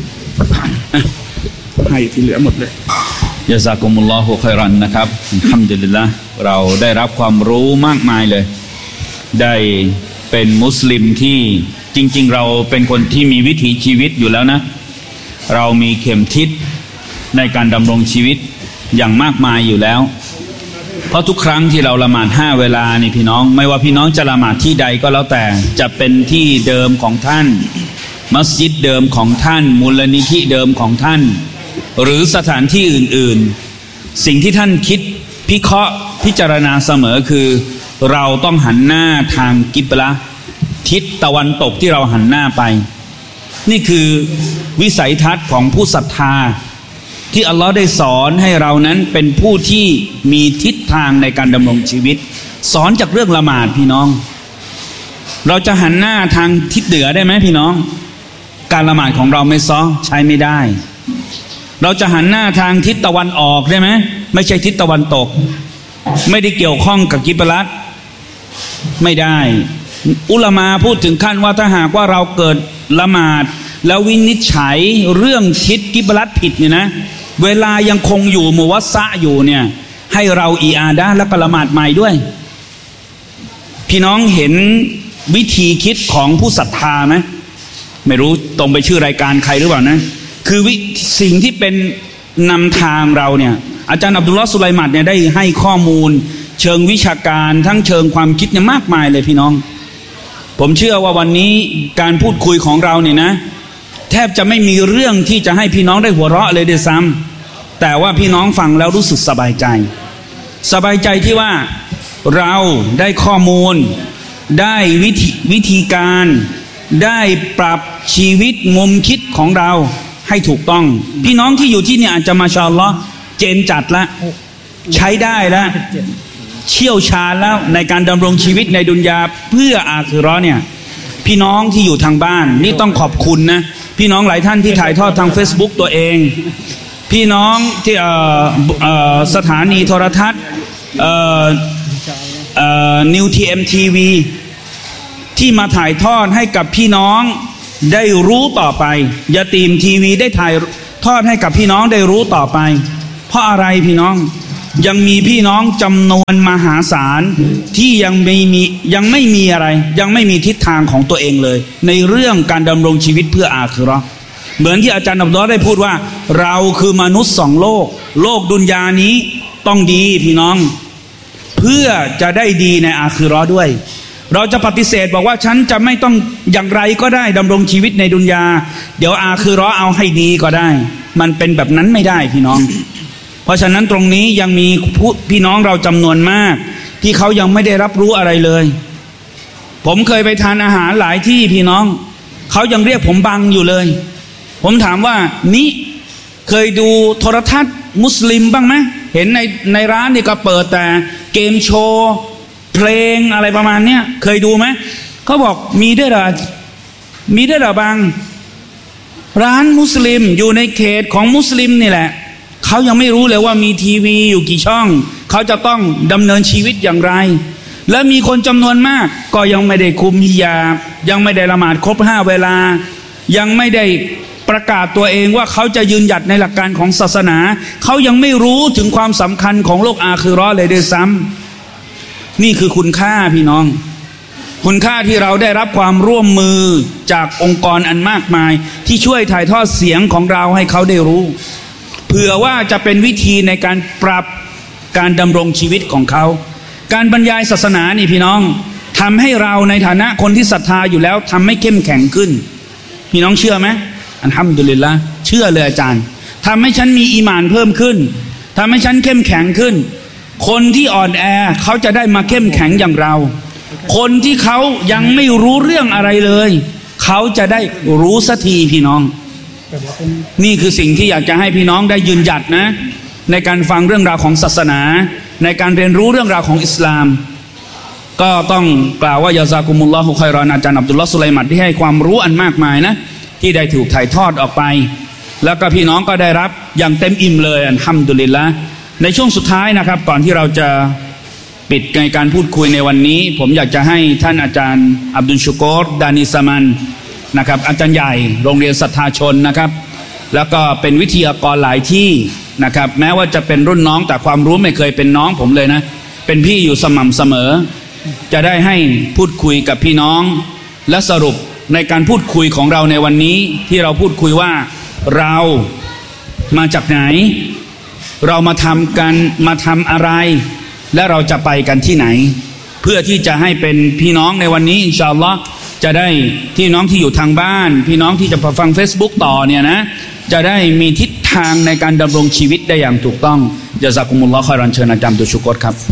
ให้ที่เหลือหมดเลยยะซากุมุลลอฮุค็อยรันนะครับอัลฮัมดุลิลละห์เราได้รับความรู้มากมายเลยได้เป็นมุสลิมที่จริงๆเราเป็นคนที่มีวิถีชีวิตอยู่แล้วนะเรามีเข็มทิศในการดำรงชีวิตอย่างมากมายอยู่แล้วเพราะทุกครั้งที่เราละหมาด5 เวลานี่พี่น้องไม่ว่าพี่น้องจะละหมาดที่ใดก็แล้วแต่จะเป็นที่เดิมของท่านมัสยิดเดิมของท่านมูลนิธิเดิมของท่านหรือสถานที่อื่นๆสิ่งที่ท่านคิดพิเคราะห์พิจารณาเสมอคือเราต้องหันหน้าทางกิบละห์ทิศตะวันตกที่เราหันหน้าไปนี่คือวิสัยทัศน์ของผู้ศรัทธาที่อัลลอฮ์ได้สอนให้เรานั้นเป็นผู้ที่มีทิศทางในการดำรงชีวิตสอนจากเรื่องละหมาดพี่น้องเราจะหันหน้าทางทิศเหนือได้ไหมพี่น้องการละหมาดของเราไม่ซ้อใช้ไม่ได้เราจะหันหน้าทางทิศตะวันออกได้ไหมไม่ใช่ทิศตะวันตกไม่ได้เกี่ยวข้องกับกิบละห์ไม่ได้อุลามาพูดถึงขั้นว่าถ้าหากว่าเราเกิดละหมาดแล้ววินิจฉัยเรื่องทิศกิบละห์ผิดเนี่ยนะเวลายังคงอยู่มุวัสซะอยู่เนี่ยให้เราอีอาดะห์แล้วก็ละหมาดใหม่ด้วยพี่น้องเห็นวิธีคิดของผู้ศรัทธาไหมไม่รู้ตรงไปชื่อรายการใครหรือเปล่านะคือสิ่งที่เป็นนำทางเราเนี่ยอาจารย์อับดุลลอฮ์สุไลมัดเนี่ยได้ให้ข้อมูลเชิงวิชาการทั้งเชิงความคิดเนี่ยมากมายเลยพี่น้องผมเชื่อว่าวันนี้การพูดคุยของเราเนี่ยนะแทบจะไม่มีเรื่องที่จะให้พี่น้องได้หัวเราะเลยด้วยซ้ำแต่ว่าพี่น้องฟังแล้วรู้สึกสบายใจที่ว่าเราได้ข้อมูลได้วิธีการได้ปรับชีวิตมุมคิดของเราให้ถูกต้องพี่น้องที่อยู่ที่นี่อาจจะมาชาอัลลอฮ์เจนจัดแล้วใช้ได้แล้วเชี่ยวชาญแล้วในการดำรงชีวิตในดุนยาเพื่ออาคิเราะห์เนี่ยพี่น้องที่อยู่ทางบ้านนี่ต้องขอบคุณนะพี่น้องหลายท่านที่ถ่ายทอดทาง Facebook ตัวเองพี่น้องที่สถานีโทรทัศน์นิวทีเอ็มทีวีที่มาถ่ายทอดให้กับพี่น้องได้รู้ต่อไปยาตีมทีวีได้ถ่ายทอดให้กับพี่น้องได้รู้ต่อไปเพราะอะไรพี่น้องยังมีพี่น้องจำนวนมหาศาลที่ยังไม่มีอะไรยังไม่มีทิศทางของตัวเองเลยในเรื่องการดำรงชีวิตเพื่ออาคิเราะห์เหมือนที่อาจารย์อับดุลลอฮ์ได้พูดว่าเราคือมนุษย์สองโลกดุนยานี้ต้องดีพี่น้องเพื่อจะได้ดีในอาคิเราะห์ด้วยเราจะปฏิเสธบอกว่าฉันจะไม่ต้องอย่างไรก็ได้ดำรงชีวิตในดุนยาเดี๋ยวอาคิเราะห์เอาให้ดีก็ได้มันเป็นแบบนั้นไม่ได้พี่น้องเพราะฉะนั้นตรงนี้ยังมีพี่น้องเราจำนวนมากที่เขายังไม่ได้รับรู้อะไรเลยผมเคยไปทานอาหารหลายที่พี่น้องเขายังเรียกผมบังอยู่เลยผมถามว่านี่เคยดูโทรทัศน์มุสลิมบ้างไหมเห็นในร้านนี่ก็เปิดแต่เกมโชว์เพลงอะไรประมาณเนี้ยเคยดูไหมเขาบอกมีด้วยเหรอบางร้านมุสลิมอยู่ในเขตของมุสลิมนี่แหละเขายังไม่รู้เลยว่ามีทีวีอยู่กี่ช่องเขาจะต้องดำเนินชีวิตอย่างไรและมีคนจำนวนมากก็ยังไม่ได้คุมฮิญาบยังไม่ได้ละหมาดครบ5เวลายังไม่ได้ประกาศตัวเองว่าเขาจะยืนหยัดในหลักการของศาสนาเขายังไม่รู้ถึงความสำคัญของโลกอาคิเราะห์เลยด้วยซ้ำนี่คือคุณค่าพี่น้องคุณค่าที่เราได้รับความร่วมมือจากองค์กรอันมากมายที่ช่วยถ่ายทอดเสียงของเราให้เขาได้รู้เผื่อว่าจะเป็นวิธีในการปรับการดำรงชีวิตของเขาการบรรยายศาสนานี่พี่น้องทำให้เราในฐานะคนที่ศรัทธาอยู่แล้วทำให้เข้มแข็งขึ้นพี่น้องเชื่อไหมอัลฮัมดุลิลละห์เชื่อเลยอาจารย์ทำให้ฉันมีอีหม่านเพิ่มขึ้นทำให้ฉันเข้มแข็งขึ้นคนที่อ่อนแอเขาจะได้มาเข้มแข็งอย่างเราคนที่เขายังไม่รู้เรื่องอะไรเลยเขาจะได้รู้สักทีพี่น้องนี่คือสิ่งที่อยากจะให้พี่น้องได้ยืนหยัดนะในการฟังเรื่องราวของศาสนาในการเรียนรู้เรื่องราวของอิสลามก็ต้องกล่าวว่ายาซากุมุลลอฮุค็อยรอนอาจารย์อับดุลลอฮ์สุไลมัดที่ให้ความรู้อันมากมายนะที่ได้ถูกถ่ายทอดออกไปแล้วก็พี่น้องก็ได้รับอย่างเต็มอิ่มเลยอัลฮัมดุลิลละห์ในช่วงสุดท้ายนะครับก่อนที่เราจะปิดในการพูดคุยในวันนี้ผมอยากจะให้ท่านอาจารย์อับดุลชุกรดานิสมันนะครับอาจารย์ใหญ่โรงเรียนศรัทธาชนนะครับแล้วก็เป็นวิทยากรหลายที่นะครับแม้ว่าจะเป็นรุ่นน้องแต่ความรู้ไม่เคยเป็นน้องผมเลยนะเป็นพี่อยู่สม่ำเสมอจะได้ให้พูดคุยกับพี่น้องและสรุปในการพูดคุยของเราในวันนี้ที่เราพูดคุยว่าเรามาจากไหนเรามาทำอะไรและเราจะไปกันที่ไหนเพื่อที่จะให้เป็นพี่น้องในวันนี้อินชาอัลลอฮ์จะได้พี่น้องที่อยู่ทางบ้านพี่น้องที่จะฟัง Facebook ต่อเนี่ยนะจะได้มีทิศทางในการดำรงชีวิตได้อย่างถูกต้องญะซากุมุลลอฮ์ค็อยรอนเชิญอาจารย์อับดุลชุกรครับ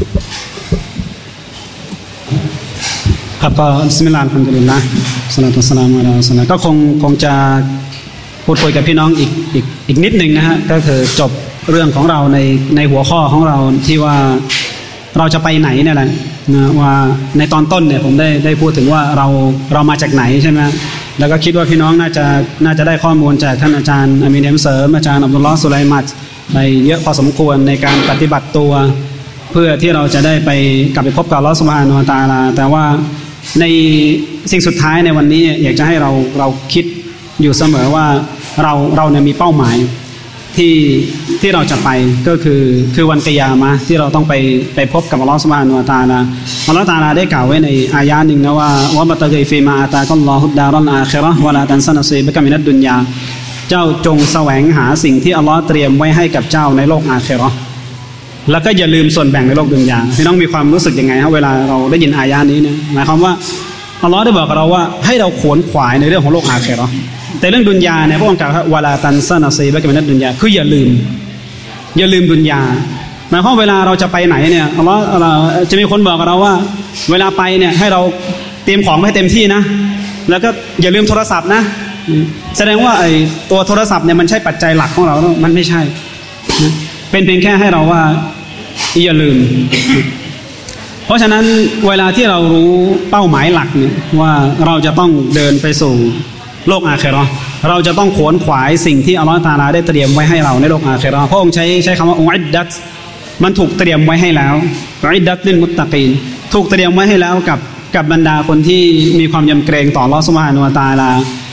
ครับก็บิสมิลลาฮิรเราะห์มานิรเราะฮีมศอลาตุวัสสลามุอะลารัสูลิลลาฮ์ก็คงจะพูดคุยกับพี่น้องอีกนิดหนึ่งนะฮะก็คือจบเรื่องของเราในหัวข้อของเราที่ว่าเราจะไปไหนเนี่ยแหละนะว่าในตอนต้นเนี่ยผมได้พูดถึงว่าเรามาจากไหนใช่ไหมแล้วก็คิดว่าพี่น้องน่าจะได้ข้อมูลจากท่านอาจารย์อามีน เอ็มเสริมอาจารย์อับดุลลอฮ์สุไลมัดไปเยอะพอสมควรในการปฏิบัติตัวเพื่อที่เราจะได้ไปกลับไปพบกับอัลเลาะห์ซุบฮานะฮูวะตะอาลาแต่ว่าในสิ่งสุดท้ายในวันนี้อยากจะให้เราคิดอยู่เสมอว่าเราเนี่ยมีเป้าหมายที่เราจะไปก็คือวันกิยามะห์ที่เราต้องไปพบกับอัลเลาะห์ซุบฮานะฮูวะตะอาลาอัลเลาะห์ตะอาลาได้กล่าวไว้ในอายะห์หนึ่งนะว่าวะบัตกิฟีมาอาตากัลลอฮุดดารัลอาคิเราะห์วะลาตันซะนะซีบะกะมินัดดุนยาเจ้าจงแสวงหาสิ่งที่อัลเลาะห์เตรียมไว้ให้กับเจ้าในโลกอาคิเราะห์แล้วก็อย่าลืมส่วนแบ่งในโลกดุนยาพี่น้องมีความรู้สึกยังไงครับเวลาเราได้ยินอายะห์นี้เนี่ยหมายความว่าอัลเลาะห์ได้บอกกับเราว่าให้เราขวนขวายในเรื่องของโลกอาคิเราะห์แต่เรื่องดุนยาเนี่ยพระองค์กล่าวว่าวะลาตันซะนะซีบะกะมินัดดุนยาคืออย่าลืมดุนยาหมายความเวลาเราจะไปไหนเนี่ยอัลเลาะห์จะมีคนบอกกับเราว่าเวลาไปเนี่ยให้เราเตรียมของให้เต็มที่นะแล้วก็อย่าลืมโทรศัพท์นะแสดงว่าไอ้ตัวโทรศัพท์เนี่ยมันใช่ปัจจัยหลักของเรามันไม่ใช่นะเป็นเพียงแค่ให้เราว่าอย่าลืมเพราะฉะนั้นเวลาที่เรารู้เป้าหมายหลักเนี่ยว่าเราจะต้องเดินไปสู่โลกอาคิเราะห์เราจะต้องขวนขวายสิ่งที่อัลเลาะห์ตะอาลาได้เตรียมไว้ให้เราในโลกอาคิเราะห์พระองค์ใช้คำว่าอุอิดดัตมันถูกเตรียมไว้ให้แล้วอุอิดดัตลิลมุตตะกีนถูกเตรียมไว้ให้แล้วกับบรรดาคนที่มีความยำเกรงต่ออัลเลาะห์ซุบฮานะฮูวะตะอาลา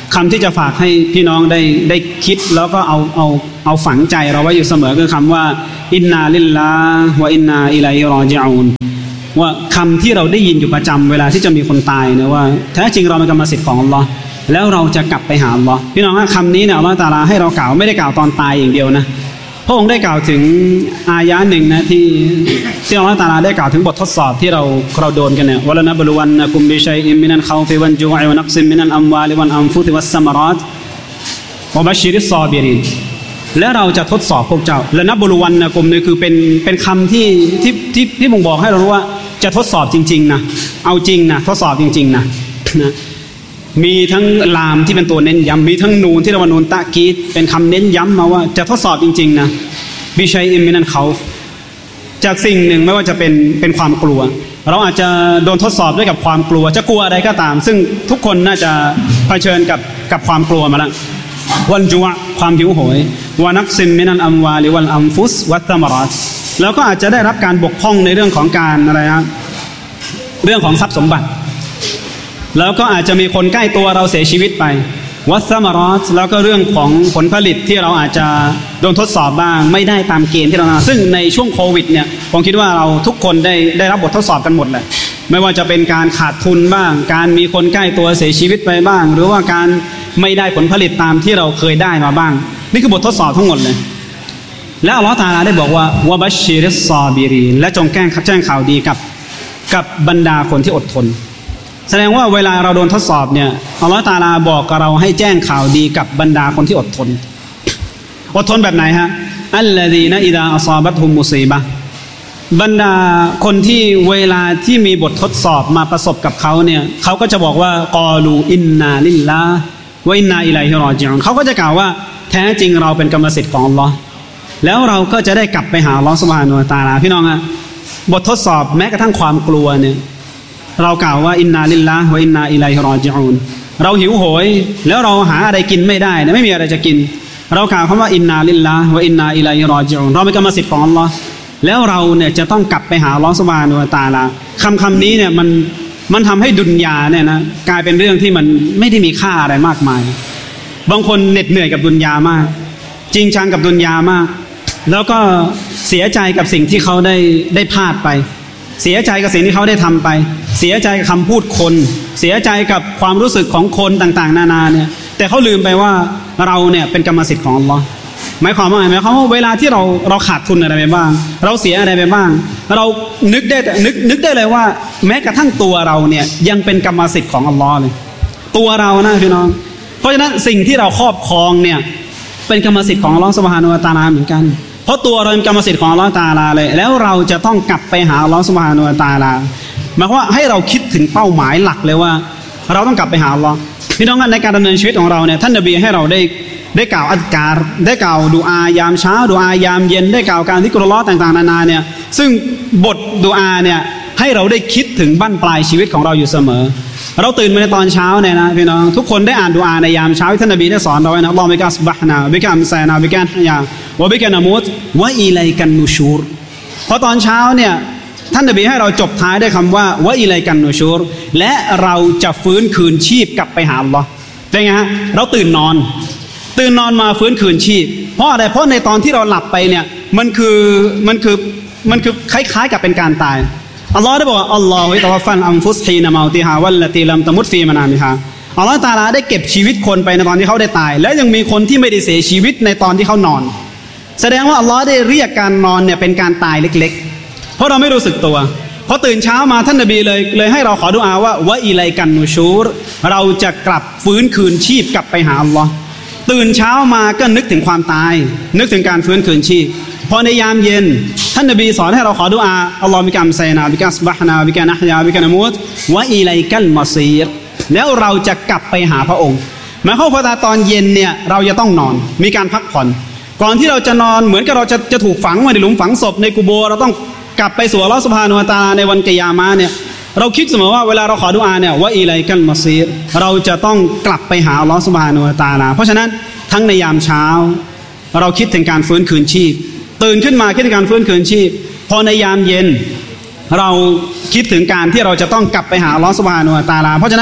คำที่จะฝากให้พี่น้องได้คิดแล้วก็เอาฝังใจเราไว้อยู่เสมอคือคำว่าอินนาลิลลาห์วะอินนาอิลัยฮิรอญิอูนว่าคำที่เราได้ยินอยู่ประจำเวลาที่จะมีคนตายนะว่าแท้จริงเราเป็นกรรมสิทธิ์ของอัลลอฮ์แล้วเราจะกลับไปหาอัลลอฮ์พี่น้องคำนี้เนี่ยอัลลอฮ์ตะอาลาให้เรากล่าวไม่ได้กล่าวตอนตายอย่างเดียวนะพระองค์ได้กล่าวถึงอายะหนึ่งนะที่อัลลอฮ์ตะอาลาได้กล่าวถึงบททดสอบที่เราโดนกันเนี่ยวะลานะบลุวันนะกุมบิชัยอิมมินัลคอฟิวันจุอวะนักซิมมินัลอัมวาลิวัลอันฟุติวัสซัมารอตวะบัชชิริศซอบิรินและเราจะทดสอบพวกเจ้าและนับบรุวันนะกุมนี่คือเป็นคำที่บ่งบอกให้เรารู้ว่าจะทดสอบจริงๆนะเอาจริงนะทดสอบจริงๆนะมีทั้งลามที่เป็นตัวเน้นย้ำมีทั้งนูนที่เราว่านูนตะกีดเป็นคำเน้นย้ำมาว่าจะทดสอบจริงๆนะบิชัยอิมมินันเขาจากสิ่งหนึ่งไม่ว่าจะเป็นความกลัวเราอาจจะโดนทดสอบด้วยกับความกลัวจะกลัวอะไรก็ตามซึ่งทุกคนน่าจะเผชิญกับความกลัวมาแล้ววันจุวะความหิวโหยวานักซิมมินันอัมวาลิวัลอัมฟุสวัตตมรัตแล้วก็อาจจะได้รับการบกพร่องในเรื่องของการอะไรฮะเรื่องของทรัพย์สมบัติแล้วก็อาจจะมีคนใกล้ตัวเราเสียชีวิตไปวัสมารอสแล้วก็เรื่องของผลผลิตที่เราอาจจะโดนทดสอบบ้างไม่ได้ตามเกณฑ์ที่เราซึ่งในช่วงโควิดเนี่ยผมคิดว่าเราทุกคนได้รับบททดสอบกันหมดเลยไม่ว่าจะเป็นการขาดทุนบ้างการมีคนใกล้ตัวเสียชีวิตไปบ้างหรือว่าการไม่ได้ผลผลิตตามที่เราเคยได้มาบ้างนี่คือบททดสอบทั้งหมดเลยและอัลเลาะห์ตะอาลาได้บอกว่าวะบัชชิริศซอบิรีนและจงแจ้งข่าวดีกับบรรดาคนที่อดทนแสดงว่าเวลาเราโดนทดสอบเนี่ยอัลเลาะห์ตะอาลาบอกกับเราให้แจ้งข่าวดีกับบรรดาคนที่อดทนแบบไหนฮะอัลลซีนะอิซาอัศอบัตฮุมมุซีบะห์บรรดาคนที่เวลาที่มีบททดสอบมาประสบกับเขาเนี่ยเขาก็จะบอกว่ากอลูอินนาลิลลาห์วะอินนาอิลัยฮิรอญิอูนเขาก็จะกล่าวว่าแท้จริงเราเป็นกรรมสิทธิ์ของอัลลอฮ์แล้วเราก็จะได้กลับไปหาอัลลอฮ์ซุบฮานะฮูวะตะอาลาพี่น้องอะบททดสอบแม้กระทั่งความกลัวเนี่ยเรากล่าวว่าอินนาลิลลาห์วะอินนาอิลัยฮิรอญิอูนเราหิวโหยแล้วเราหาอะไรกินไม่ได้นะไม่มีอะไรจะกินเรากล่าวคำว่าอินนาลิลลาห์วะอินนาอิลัยฮิรอญิอูนเราเป็นกรรมสิทธิ์ของอัลลอฮ์แล้วเราเนี่ยจะต้องกลับไปหาอัลลอฮ์ซุบฮานะฮูวะตะอาลาคำนี้เนี่ยมันทำให้ดุนยาเนี่ยนะกลายเป็นเรื่องที่มันไม่ได้มีค่าอะไรมากมายบางคนเหน็ดเหนื่อยกับดุนยามากจริงจังกับดุนยามากแล้วก็เสียใจกับสิ่งที่เขาได้พลาดไปเสียใจกับสิ่งที่เขาได้ทำไปเสียใจกับคำพูดคนเสียใจกับความรู้สึกของคนต่างๆนานาเนี่ยแต่เขาลืมไปว่าเราเนี่ยเป็นกรรมสิทธิ์ของอัลลอฮ์หมายความว่าไงหมายความว่าเวลาที่เราขาดทุนอะไรไปบ้างเราเสียอะไรไปบ้างเรานึกได้เลยว่าแม้กระทั่งตัวเราเนี่ยยังเป็นกรรมสิทธิ์ของอัลลอฮ์เลยตัวเรานะพี่น้องเพราะฉะนั้นสิ่งที่เราครอบครองเนี่ยเป็นกรรมสิทธิ์ของอัลลอฮ์ซุบฮานะฮูวะตะอาลาเหมือนกันเพราะตัวเราเป็นกรรมสิทธิ์ของอัลลอฮ์ตะอาลาเลยแล้วเราจะต้องกลับไปหาอัลลอฮ์ซุบฮานะฮูวะตะอาลาหมายความว่าให้เราคิดถึงเป้าหมายหลักเลยว่าเราต้องกลับไปหาอัลลอฮ์พี่น้องในการดำเนินชีวิตของเราเนี่ยท่านนบีให้เราได้กล่าวอัซการได้กล่าวดุอายามเช้าดุอายามเย็นได้กล่าวการซิกรุลลอฮ์ต่างๆนานาเนี่ยซึ่งบทดุอาเนี่ยให้เราได้คิดถึงบั้นปลายชีวิตของเราอยู่เสมอเราตื่นมาในตอนเช้าเนี่ยนะพี่น้องทุกคนได้อ่านดุอาในยามเช้าที่ท่านนบีได้สอนเราไว้นะอัลลอฮุบิกัสบะฮ์นาบิกะอัมซานาบิกะฮยาวะบิกะนะมูตวะอิลัยกันนูชูรเพราะตอนเช้าเนี่ยท่านนบีให้เราจบท้ายด้วยคำว่าวะอิลัยกันนูชูรและเราจะฟื้นคืนชีพกลับไปหาอัลลอฮ์เป็นไงฮะเราตื่นนอนมาฟื้นคืนชีพเพราะอะไรเพราะในตอนที่เราหลับไปเนี่ยมันคือคล้ายๆกับเป็นการตายอัลลอฮ์ได้บอกว่าอัลลอฮุตะวัฟฟัลอันฟุสฮีนะเมาติฮาวัลลตีลัมตะมุตฟีมานามิฮาอัลลอฮ์ตะอาลาได้เก็บชีวิตคนไปในตอนที่เขาได้ตายและยังมีคนที่ไม่ได้เสียชีวิตในตอนที่เขานอนแสดงว่าอัลลอฮ์ได้เรียกการนอนเนี่ยเป็นการตายเล็กๆเพราะเราไม่รู้สึกตัวพอตื่นเช้ามาท่านนบีเลยให้เราขอดุอาว่าวะอิลัยกันนูชูรเราจะกลับฟื้นคืนชีพกลับไปหาอัลลอฮ์ตื่นเช้ามาก็นึกถึงความตายนึกถึงการฟื้นคืนชีพพอในยามเย็นท่านนบีสอนให้เราขอดุอาอัลลอฮฺบิกัมไซนาบิกัสบะฮ์นาบิกะนะฮยาบิกะนะมูตวะอิลัยกัลมัซีรแล้วเราจะกลับไปหาพระองค์หมายความว่าตอนเย็นเนี่ยเราจะต้องนอนมีการพักผ่อนก่อนที่เราจะนอนเหมือนกับเราจะถูกฝังไว้ในหลุมฝังศพในกุโบร์เราต้องกลับไปสู่อัลลอฮฺซุบฮานะฮูวะตะอาลาในวันกิยามะฮ์เนี่ยเราคิดเสมอว่าเวลาเราขอดุอาเนี่ยวะอิลัยกัลมัซีรเราจะต้องกลับไปหาอัลลอฮฺซุบฮานะฮูวะตะอาลาเพราะฉะนั้นทั้งในยามเช้าเราคิดถึงการฟื้นคืนชีพตื่นขึ้นมาคิดถึงการฟื้นคืนชีพพอในยามเย็นเราคิดถึงการที่เราจะต้องกลับไปหาอัลลอฮฺซุบฮานะฮูวะตะอาลาเพราะฉะนั้น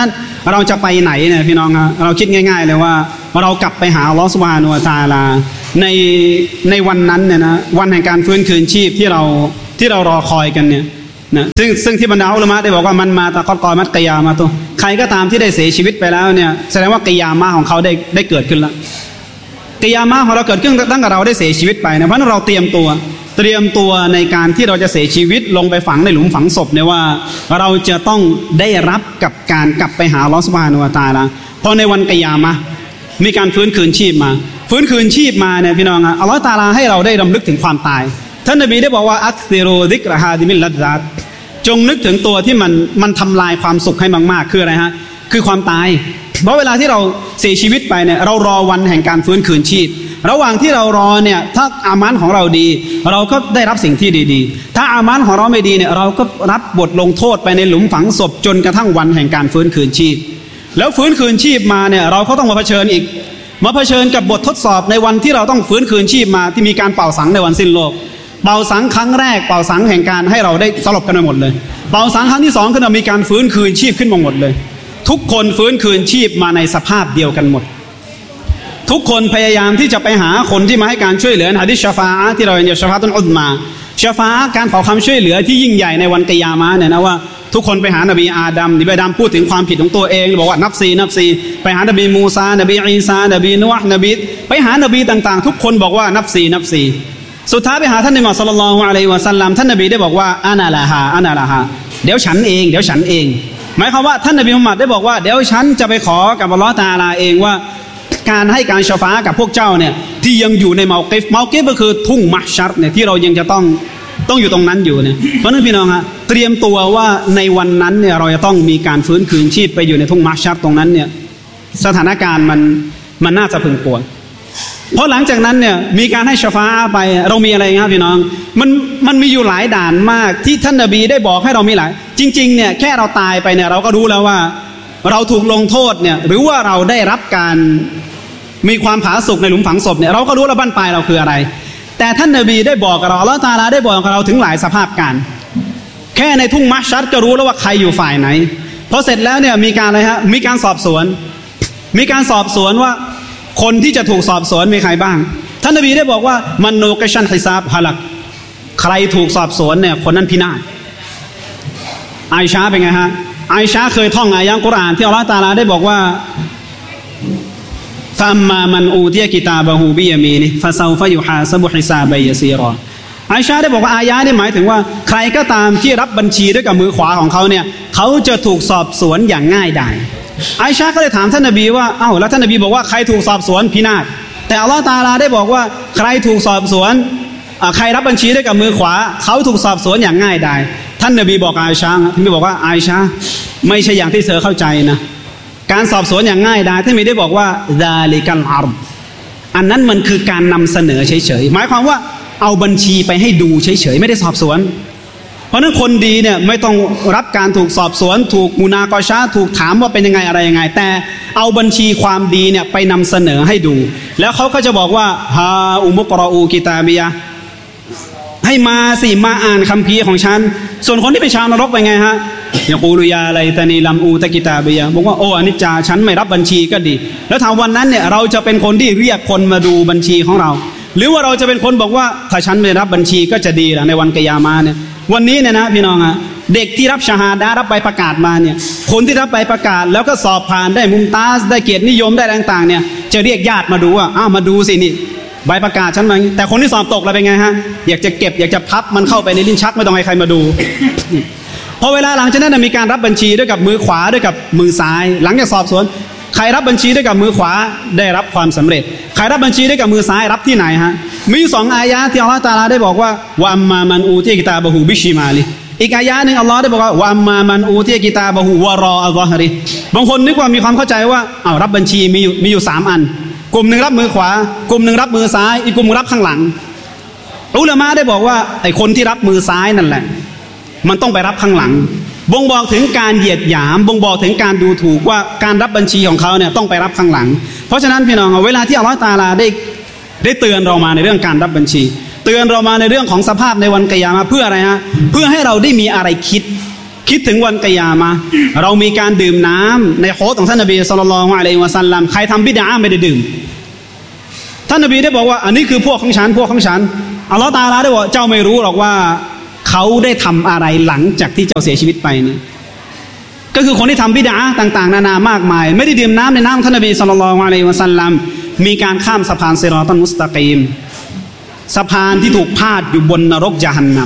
เราจะไปไหนเนี่ยพี่น้องครับเราคิดง่ายๆเลยว่าเรากลับไปหาอัลเลาะห์ซุบฮานะฮูวะตะอาลาในวันนั้นเนี่ยนะวันแห่งการฟื้นคืนชีพที่เรารอคอยกันเนี่ยนะซึ่งที่บรรดาอุลามะได้บอกว่ามันมาตะกอมัดกิยามะตุใครก็ตามที่ได้เสียชีวิตไปแล้วเนี่ยแสดงว่ากิยามะของเขาได้เกิดขึ้นแล้วกิยามะของเราเกิดขึ้นตั้งแต่เราได้เสียชีวิตไปนะเพราะนั้นเราเตรียมตัวในการที่เราจะเสียชีวิตลงไปฝังในหลุมฝังศพเนี่ยว่าเราจะต้องได้รับกับการกลับไปหาอัลเลาะห์ซุบฮานะฮูวะตะอาลาพอในวันกิยามะห์มีการฟื้นคืนชีพมาเนี่ยพี่น้องอัลเลาะห์ตะอาลาให้เราได้รำลึกถึงความตายท่านนบีได้บอกว่าอักซิรูซิกรฮาดิมิลลัซซาตจงนึกถึงตัวที่มันทำลายความสุขให้มากๆคืออะไรฮะคือความตายเพราะเวลาที่เราเสียชีวิตไปเนี่ยเรารอวันแห่งการฟื้นคืนชีพระหว่างที่เรารอเนี่ยถ้าอามันของเราดีเราก็ได้รับสิ่งที่ดีๆถ้าอามันของเราไม่ดีเนี่ยเราก็รับบทลงโทษไปในหลุมฝังศพจนกระทั่งวันแห่งการฟื้นคืนชีพแล้วฟื้นคืนชีพมาเนี่ยเราก็ต้องมาเผชิญกับบททดสอบในวันที่เราต้องฟื้นคืนชีพมาที่มีการเป่าสังในวันสิ้นโลกเป่าสังครั้งแรกเป่าสังแห่งการให้เราได้สลบกันไปหมดเลยเป่าสังครั้งที่2คือมีการฟื้นคืนชีพขึ้นมาหมดเลยทุกคนฟื้นคืนชีพมาในสภาพเดียวกันหมดทุกคนพยายามที่จะไปหาคนที่มาให้การช่วยเหลือหะดีษชะฟาอะห์ที่เราเรียนชะฟาอะตุลอุซมาชะฟาอะห์การขอความช่วยเหลือที่ยิ่งใหญ่ในวันกิยามะห์เนี่ยนะว่าทุกคนไปหานบีอาดัมนบีอาดัมพูดถึงความผิดของตัวเองบอกว่านับซีไปหานบีมูซานบีอีซานบีนูห์นบีไปหานบีต่างๆทุกคนบอกว่านับซีสุดท้ายไปหาท่านนบีมุฮัมมัดศ็อลลัลลอฮุอะลัยฮิวะซัลลัมท่านนบีได้บอกว่าอานาลาฮาเดี๋ยวฉันเองหมายความว่าท่านนบีมุฮัมมัดได้บอกว่าเดี๋ยวฉันจะไปขอกับอัลเลาะห์ตะอาลาเองว่าการให้การชะฟาอะห์กับพวกเจ้าเนี่ยที่ยังอยู่ในเมากิฟก็คือทุ่งมะฮ์ชัรเนี่ยที่เรายังจะต้องอยู่ตรงนั้นอยู่เนี่ยเพราะนั้นพี่น้องฮะเตรียมตัวว่าในวันนั้นเนี่ยเราจะต้องมีการฟื้นคืนชีพไปอยู่ในทุ่งมะฮ์ชัรตรงนั้นเนี่ยสถานการณ์มันน่าจะพึงปวดเพราะหลังจากนั้นเนี่ยมีการให้ชะฟาอะห์ไปเรามีอะไรครับพี่น้องมันมีอยู่หลายด่านมากที่ท่านนบีได้บอกให้เรามีหลายจริงๆเนี่ยแค่เราตายไปเนี่ยเราก็รู้แล้วว่าเราถูกลงโทษเนี่ยหรือว่าเราได้รับการมีความผาสุกในหลุมฝังศพเนี่ยเราก็รู้แล้วบั้นปลายเราคืออะไรแต่ท่านนบีได้บอกกับเราอัลเลาะห์ตะอาลาได้บอกกับเราถึงหลายสภาพการแค่ในทุ่งมะฮ์ชัรก็รู้แล้วว่าใครอยู่ฝ่ายไหนพอเสร็จแล้วเนี่ยมีการอะไรฮะมีการสอบสวนว่าคนที่จะถูกสอบสวนมีใครบ้างท่านนบีได้บอกว่ามันนูกิชันฮิซาบฮะลักใครถูกสอบสวนเนี่ยคนนั้นพินาศอาอิชาเป็นไงฮะอาอิชาเคยท่องอายะห์กุรอานที่อัลเลาะห์ตะอาลาได้บอกว่าฟัมมามันอูติยะกิตาบะฮูบิยะมีนิฟะซอฟะยุฮาซะบุฮิซาบัยยะซีรออาอิชาได้บอกว่าอายะห์นี่หมายถึงว่าใครก็ตามที่รับบัญชีด้วยกับมือขวาของเขาเนี่ยเขาจะถูกสอบสวนอย่างง่ายดายอาอิชาก็เลยถามท่านนบีว่าอ้าวแล้วท่านนบีบอกว่าใครถูกสอบสวนพินาศแต่อัลเลาะห์ตะอาลาได้บอกว่าใครถูกสอบสวนใครรับบัญชีด้วยกับมือขวาเขาถูกสอบสวนอย่างง่ายดายท่านนบีบอกอาอิชาท่านนบีบอกว่าอาอิชาไม่ใช่อย่างที่เธอเข้าใจนะการสอบสวนอย่างง่ายดายท่านนบีได้บอกว่าซาลิกัลอัรฎอันนั้นมันคือการนำเสนอเฉยๆหมายความว่าเอาบัญชีไปให้ดูเฉยๆไม่ได้สอบสวนเพราะนั้นคนดีเนี่ยไม่ต้องรับการถูกสอบสวนถูกมุนากอชะถูกถามว่าเป็นยังไงอะไรยังไงแต่เอาบัญชีความดีเนี่ยไปนำเสนอให้ดูแล้วเขาก็จะบอกว่าฮาอุมุกรออูกิตาบียะให้มาสิมาอ่านคัมภีร์ของฉันส่วนคนที่ไปชาวนรกเป็นไงฮะยะกูลุยาไลตานีลัมอูตะกิตาบียะบอกว่าโอ้อนิจจาฉันไม่รับบัญชีก็ดีแล้วถามวันนั้นเนี่ยเราจะเป็นคนที่เรียกคนมาดูบัญชีของเราหรือว่าเราจะเป็นคนบอกว่าถ้าฉันไม่รับบัญชีก็จะดีล่ะในวันกิยามะห์เนี่ยวันนี้เนี่ยนะพี่น้องอะเด็กที่รับชะฮาดะห์รับใบประกาศมาเนี่ยคนที่รับใบประกาศแล้วก็สอบผ่านได้มุมตาซได้เกียรตินิยมได้ต่างๆเนี่ยจะเรียกญาติมาดูว่าอ้าวมาดูสินี่ใบประกาศฉันมาแต่คนที่สอบตกแล้วเป็นไงฮะอยากจะเก็บอยากจะพับมันเข้าไปในลิ้นชักไม่ต้องให้ใครมาดูพอเวลาหลังจากนั้นมีการรับบัญชีด้วยกับมือขวาด้วยกับมือซ้ายหลังจากสอบสวนใครรับบัญชีด้วยกับมือขวาได้รับความสำเร็จใครรับบัญชีด้วยกับมือซ้ายรับที่ไหนฮะมี2อายะห์ที่อัลเลาะห์ตะอาลาได้บอกว่าวะอัมมามันอูติยะกิตาบะฮูบิชิมาลิอีกอายะห์นึงอัลเลาะห์ได้บอกว่าวะอัมมามันอูติยะกิตาบะฮูวะรออัซฮริบางคนนึกว่ามีความเข้าใจว่าอ้าวรับบัญชีมีอยู่3อันกลุ่มนึงรับมือขวากลุ่มนึงรับมือซ้ายอีกกลุ่มรับข้างหลังอุลามะได้บอกว่าไอ้คนที่รับมือซ้ายนั่นแหละมันต้องไปรับข้างหลังบ่งบอกถึงการเหยียดหยามบ่งบอกถึงการดูถูกว่าการรับบัญชีของเขาเนี่ยต้องไปรับข้างหลังเพราะฉะนั้นพี่น้องเวลาที่อัลเลาะห์ตะอาลาได้เตือนเรามาในเรื่องการรับบัญชีเตือนเรามาในเรื่องของสภาพในวันกิยามะห์เพื่ออะไรฮะเพื่อให้เราได้มีอะไรคิดคิดถึงวันกิยามะห์เรามีการดื่มน้ำในฮอดของท่านนบีศ็อลลัลลอฮุอะลัยฮิวะซัลลัมใครทำบิดอะห์ไม่ได้ดื่มท่านนบีได้บอกว่าอันนี้คือพวกของฉันอัลเลาะห์ตะอาลาได้บอกเจ้าไม่รู้หรอกว่าเขาได้ทำอะไรหลังจากที่เจ้าเสียชีวิตไปเนี่ยก็คือคนที่ทำบิดอะห์ต่างๆนานามากมายไม่ได้ดื่มน้ำในน้ำของท่านนบีศ็อลลัลลอฮุอะลัยฮิวะซัลลัมมีการข้ามสะพานซิรอตัลมุสตะกีมสะพานที่ถูกพาดอยู่บนนรกญะฮันนัม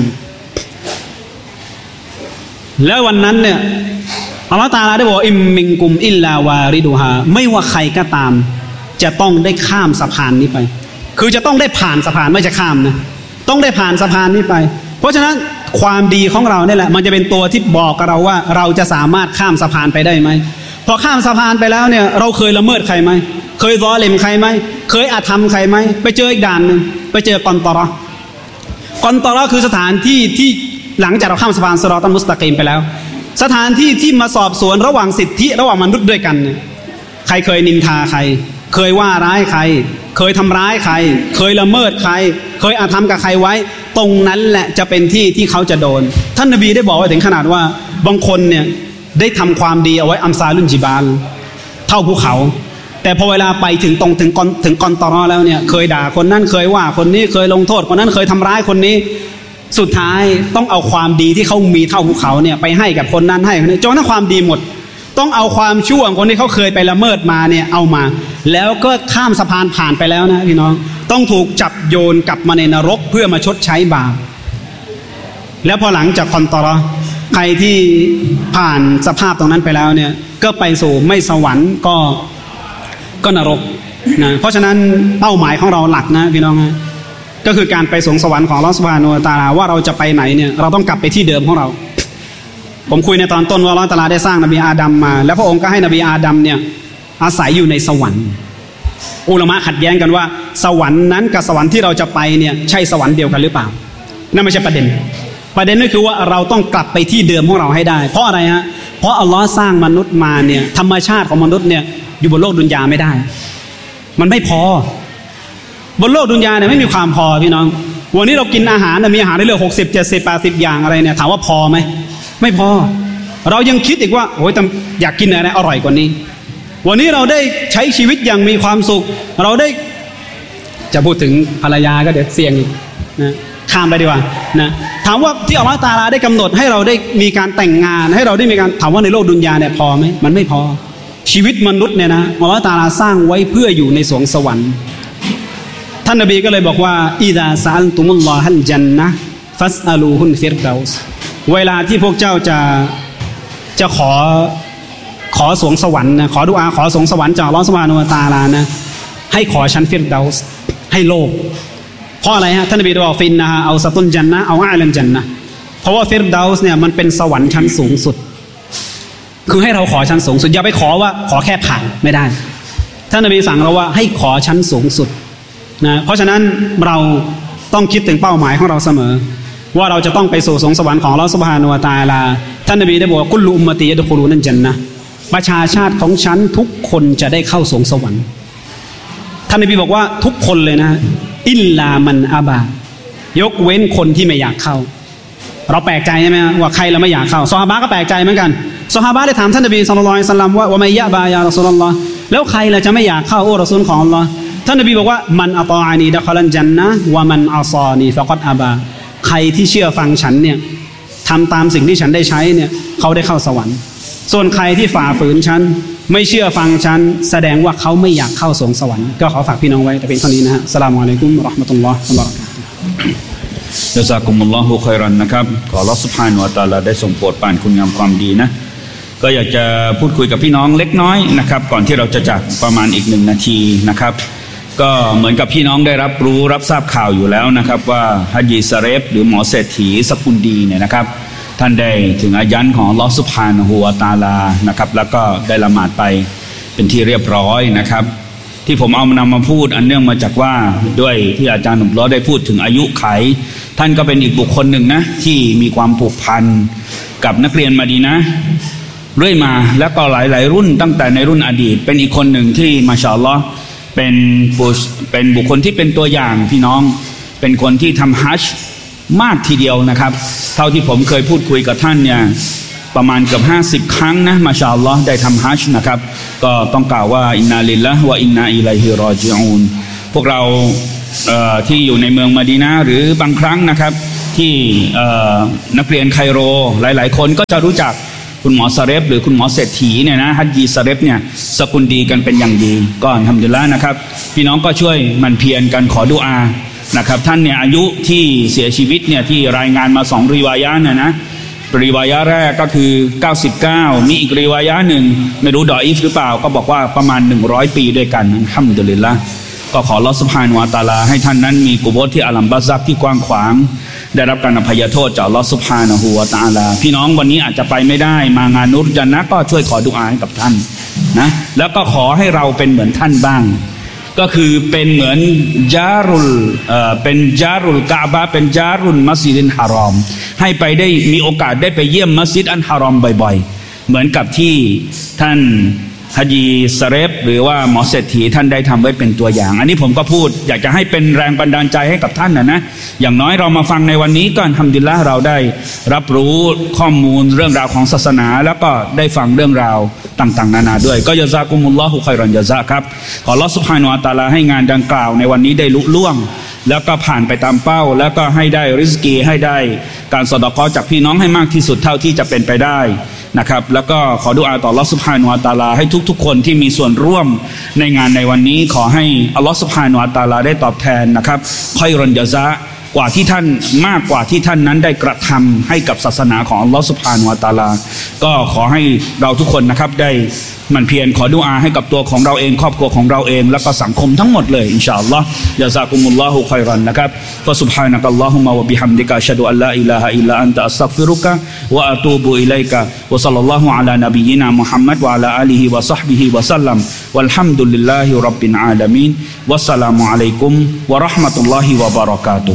แล้ววันนั้นเนี่ยอัลเลาะห์ตะอาลาได้บอกอิมมิงกุมอิลลาวาริดุฮาไม่ว่าใครก็ตามจะต้องได้ข้ามสะพานนี้ไปคือจะต้องได้ผ่านสะพานไม่จะข้ามนะต้องได้ผ่านสะพานนี้ไปเพราะฉะนั้นความดีของเราเนี่ยแหละมันจะเป็นตัวที่บอกกับเราว่าเราจะสามารถข้ามสะพานไปได้ไหมพอข้ามสะพานไปแล้วเนี่ยเราเคยละเมิดใครไหมเคยซ้อเล่มใครไหมเคยอาธรรมใครไหมไปเจออีกด่านนึงไปเจอกอนตอเราะคือสถานที่ที่หลังจากเราข้ามสะพานซิรอตัลมุสตะกีมไปแล้วสถานที่ที่มาสอบสวนระหว่างสิทธิระหว่างมนุษย์ด้วยกันเนี่ยใครเคยนินทาใครเคยว่าร้ายใครเคยทำร้ายใครเคยละเมิดใครเคยอาธรรมกับใครไว้ตรงนั้นแหละจะเป็นที่ที่เขาจะโดนท่านนบีได้บอกไว้ถึงขนาดว่าบางคนเนี่ยได้ทำความดีเอาไว้อัมซาลุนจิบาลเท่าภูเขาแต่พอเวลาไปถึงกอนตอรอแล้วเนี่ยเคยด่าคนนั้นเคยว่าคนนี้เคยลงโทษคนนั้นเคยทำร้ายคนนี้สุดท้ายต้องเอาความดีที่เขามีเท่าภูเขาเนี่ยไปให้กับคนนั้นให้คนนี้จนทั้งความดีหมดต้องเอาความชั่วของคนที่เขาเคยไปละเมิดมาเนี่ยเอามาแล้วก็ข้ามสะพานผ่านไปแล้วนะพี่น้องต้องถูกจับโยนกลับมาในนรกเพื่อมาชดใช้บาปแล้วพอหลังจากคอนตอรอใครที่ผ่านสภาพตรงนั้นไปแล้วเนี่ยก็ไปสู่ไม่สวรรค์ก็นรกนะเพราะฉะนั้นเป้าหมายของเราหลักนะพี่น้องนะก็คือการไปสวงสวรรค์ของอัลเลาะห์ซุบฮานะฮูวะตะอาลาว่าเราจะไปไหนเนี่ยเราต้องกลับไปที่เดิมของเราผมคุยในตอนต้นว่าอัลเลาะห์ตะอาลาได้สร้างนบีอาดัมมาแล้วพระองค์ก็ให้นบีอาดัมเนี่ยอาศัยอยู่ในสวรรค์อุลามะขัดแย้งกันว่าสวรรค์นั้นกับสวรรค์ที่เราจะไปเนี่ยใช่สวรรค์เดียวกันหรือเปล่านั่นไม่ใช่ประเด็นก็คือว่าเราต้องกลับไปที่เดิมของเราให้ได้เพราะอะไรฮะเพราะอัลเลาะห์สร้างมนุษย์มาเนี่ยธรรมชาติของมนุษย์เนี่ยอยู่บนโลกดุนยาไม่ได้มันไม่พอบนโลกดุนยาเนี่ยไม่มีความพอพี่น้องวันนี้เรากินอาหารมีอาหารได้เรื่อย60 70 80อย่างอะไรเนี่ยถามว่าพอไหมไม่พอเรายังคิดอีกว่าโอ้ยอยากกินอะไรอร่อยกว่านี้วันนี้เราได้ใช้ชีวิตอย่างมีความสุขเราได้จะพูดถึงภรรยาก็เดี๋ยวเสี่ยงอีกนะข้ามไปดีกว่านะถามว่าที่อัลเลาะห์ตะอาลาได้กำหนดให้เราได้มีการแต่งงานให้เราได้มีการถามว่าในโลกดุนยาเนี่ยพอไหมมันไม่พอชีวิตมนุษย์เนี่ยนะอัลเลาะห์ตะอาลาสร้างไว้เพื่ออยู่ในสวงสวรรค์ท่านนบีก็เลยบอกว่าอิซาซะอัลตุมุลลอฮัลญันนะห์ฟัสอะลูฮุลฟิรดาวส์เวลาที่พวกเจ้าจะขอสวงสวรรค์นะขอดุอาขอสวงสวรรค์จากอัลเลาะห์ซุบฮานะฮูวะตะอาลานะให้ขอชั้นฟิรดาวส์ให้โลภเพราะอะไรฮะท่านนบีบอกฟินนะฮะเอาซะตุลญันนะเอาอาลันญันนะเพราะว่าฟิรดาวส์เนี่ยมันเป็นสวรรค์ชั้นสูงสุดคือให้เราขอชั้นสูงสุดอย่าไปขอว่าขอแค่ผ่านไม่ได้ท่านนบีสั่งเราว่าให้ขอชั้นสูงสุดนะเพราะฉะนั้นเราต้องคิดถึงเป้าหมายของเราเสมอว่าเราจะต้องไปสู่สวงสวรรค์ของอัลเลาะห์ซุบฮานะฮูวะตะอาลาท่านนบีได้บอกว่ากุลลุอุมมะตียะดุคุลูนัลญันนะห์ประชาชาติของฉันทุกคนจะได้เข้าสวงสวรรค์ท่านนบีบอกว่าทุกคนเลยนะอิลลามันอาบายกเว้นคนที่ไม่อยากเข้าเราแปลกใจใช่ไหมว่าใครเราไม่อยากเข้าซอฮาบะห์ก็แปลกใจเหมือนกันซอฮาบะห์ได้ถามท่านนบีศ็อลลัลลอฮุอะลัยฮิวะซัลลัมว่ามัยยะบายารอซูลุลลอฮ์แล้วใครล่ะจะไม่อยากเข้าโอ้รอซูลของอัลเลาะห์ท่านนบีบอกว่ามันอะตออานีดะคอลันญันนะห์วะมันอาซอนีฟะกอดอาบาใครที่เชื่อฟังฉันเนี่ยทำตามสิ่งที่ฉันได้ใช้เนี่ยเขาได้เข้าสวรรค์ส่วนใครที่ฝ่าฝืนฉันไม่เชื่อฟังฉันแสดงว่าเขาไม่อยากเข้าสวงสวรรค์ก็ขอฝากพี่น้องไว้แต่เพียงเท่านี้นะฮะอัสสลามุอะลัยกุมวะเราะห์มะตุลลอฮ์วะบะเราะกาตุฮ์ญะซากุมุลลอฮุค็อยรันนะครับขออัลเลาะห์ซุบฮานะฮูวะตะอาลาได้ทรงโปรดปรานคุณงามความดีนะก็อยากจะพูดคุยกับพี่น้องเล็กน้อยนะครับก่อนที่เราจะจากประมาณอีก1 นาทีนะครับก็เหมือนกับพี่น้องได้รับทราบข่าวอยู่แล้วนะครับว่าฮัจญีซะเรฟหรือหมอเศรษฐีสกุลดีเนี่ยนะครับท่านได้ถึงอายันของอัลเลาะห์ซุบฮานะฮูวะตะอาลานะครับแล้วก็ได้ละหมาดไปเป็นที่เรียบร้อยนะครับที่ผมเอานำมาพูดอันเนื่องมาจากว่าด้วยที่อาจารย์หนุ่มล้อได้พูดถึงอายุไขท่านก็เป็นอีกบุคคลหนึ่งนะที่มีความผูกพันกับนักเรียนมะดีนะห์เรื่อยมาแล้วก็หลายรุ่นตั้งแต่ในรุ่นอดีตเป็นอีกคนหนึ่งที่มาชาอัลลอฮ์เป็นบุคคลที่เป็นตัวอย่างพี่น้องเป็นคนที่ทำฮัจญ์มากทีเดียวนะครับเท่าที่ผมเคยพูดคุยกับท่านเนี่ยประมาณเกือบ50 ครั้งนะมาชาอัลลอฮ์ได้ทำฮัจญ์นะครับก็ต้องกล่าวว่าอินนาลิลลาฮ์วะอินนาอิลัยฮิรอญิอูนพวกเราที่อยู่ในเมืองมะดีนะห์หรือบางครั้งนะครับที่นักเรียนไคโรหลายๆคนก็จะรู้จักคุณหมอซาเรฟหรือคุณหมอเศรษฐีเนี่ยนะฮัจญีซาเรฟเนี่ยสกุลดีกันเป็นอย่างดีก็อัลฮัมดุลิลละห์นะครับพี่น้องก็ช่วยมันเพียรกันขอดุอานะครับท่านเนี่ยอายุที่เสียชีวิตเนี่ยที่รายงานมา2ริวายะห์เนี่ยนะริวายะห์แรกก็คือ99มีอีกริวายะห์หนึ่งไม่รู้ดออีฟหรือเปล่าก็บอกว่าประมาณ100 ปีด้วยกันอัลฮัมดุลิลละห์ก็ขออัลเลาะห์ซุบฮานะฮูวะตะอาลาให้ท่านนั้นมีกุโบร์ที่อัลลัมบัซซักที่กว้างขวางได้รับการอภัยโทษจากอัลเลาะห์ซุบฮานะฮูวะตะอาลาพี่น้องวันนี้อาจจะไปไม่ได้มางานนุรจันนะห์ก็ช่วยขอดุอาให้กับท่านนะแล้วก็ขอให้เราเป็นเหมือนท่านบ้างก็คือเป็นเหมือนจารุลเป็นจารุลกะบะห์เป็นจารุลมัสยิดฮารอมให้ไปได้มีโอกาสได้ไปเยี่ยมมัสยิดอันฮารอมบ่อยๆเหมือนกับที่ท่านฮะญีซาเรฟหรือว่าหมอเศรษฐีท่านได้ทำไว้เป็นตัวอย่างอันนี้ผมก็พูดอยากจะให้เป็นแรงบันดาลใจให้กับท่านนะอย่างน้อยเรามาฟังในวันนี้ก็อัลฮัมดุลิลละห์เราได้รับรู้ข้อมูลเรื่องราวของศาสนาแล้วก็ได้ฟังเรื่องราวต่างๆนานาด้วยก็ยะซากุมุลลอฮุค็อยรอนยะซาครับขออัลเลาะห์ซุบฮานะฮูวะตะอาลาให้งานดังกล่าวในวันนี้ได้ลุล่วงแล้วก็ผ่านไปตามเป้าแล้วก็ให้ได้ริซกีให้ได้การสะเดาะเคราะห์จากพี่น้องให้มากที่สุดเท่าที่จะเป็นไปได้นะครับแล้วก็ขอดุอาต่ออัลเลาะห์ซุบฮานะฮูวะตะอาลาให้ทุกๆคนที่มีส่วนร่วมในงานในวันนี้ขอให้อัลเลาะห์ซุบฮานะฮูวะตะอาลาได้ตอบแทนนะครับค็อยรอนยะซากว่าที่ท่านมากกว่าที่ท่านนั้นได้กระทำให้กับศาสนาของอัลเลาะห์ซุบฮานะฮูวะตะอาลาก็ขอให้เราทุกคนนะครับได้มันเพียรขอดุอาให้กับตัวของเราเองครอบครัวของเราเองแล้วก็สังคมทั้งหมดเลยอินชาอัลลอฮ์ยะซากุมุลลอฮุค็อยรอนนะครับฟะซุบฮานะกัลลอฮุมะวะบิฮัมดิกะอัชฮะดุอัลลาอิลาฮะอิลลัอันตะอัสตัฆฟิรุกะวะอะตูบุอิลัยกะวะศ็อลลัลลอฮุอะลานบียินามุฮัมมัดวะอะลาอาลีฮิวะศ็อฮบิฮิวะซัลลัมวัลฮัมดุลิลลาฮิร็อบบิลอาลามีนวัสสลามุอะลัยกุมวะเราะห์มะตุลลอฮิวะบะเราะกาตุฮ์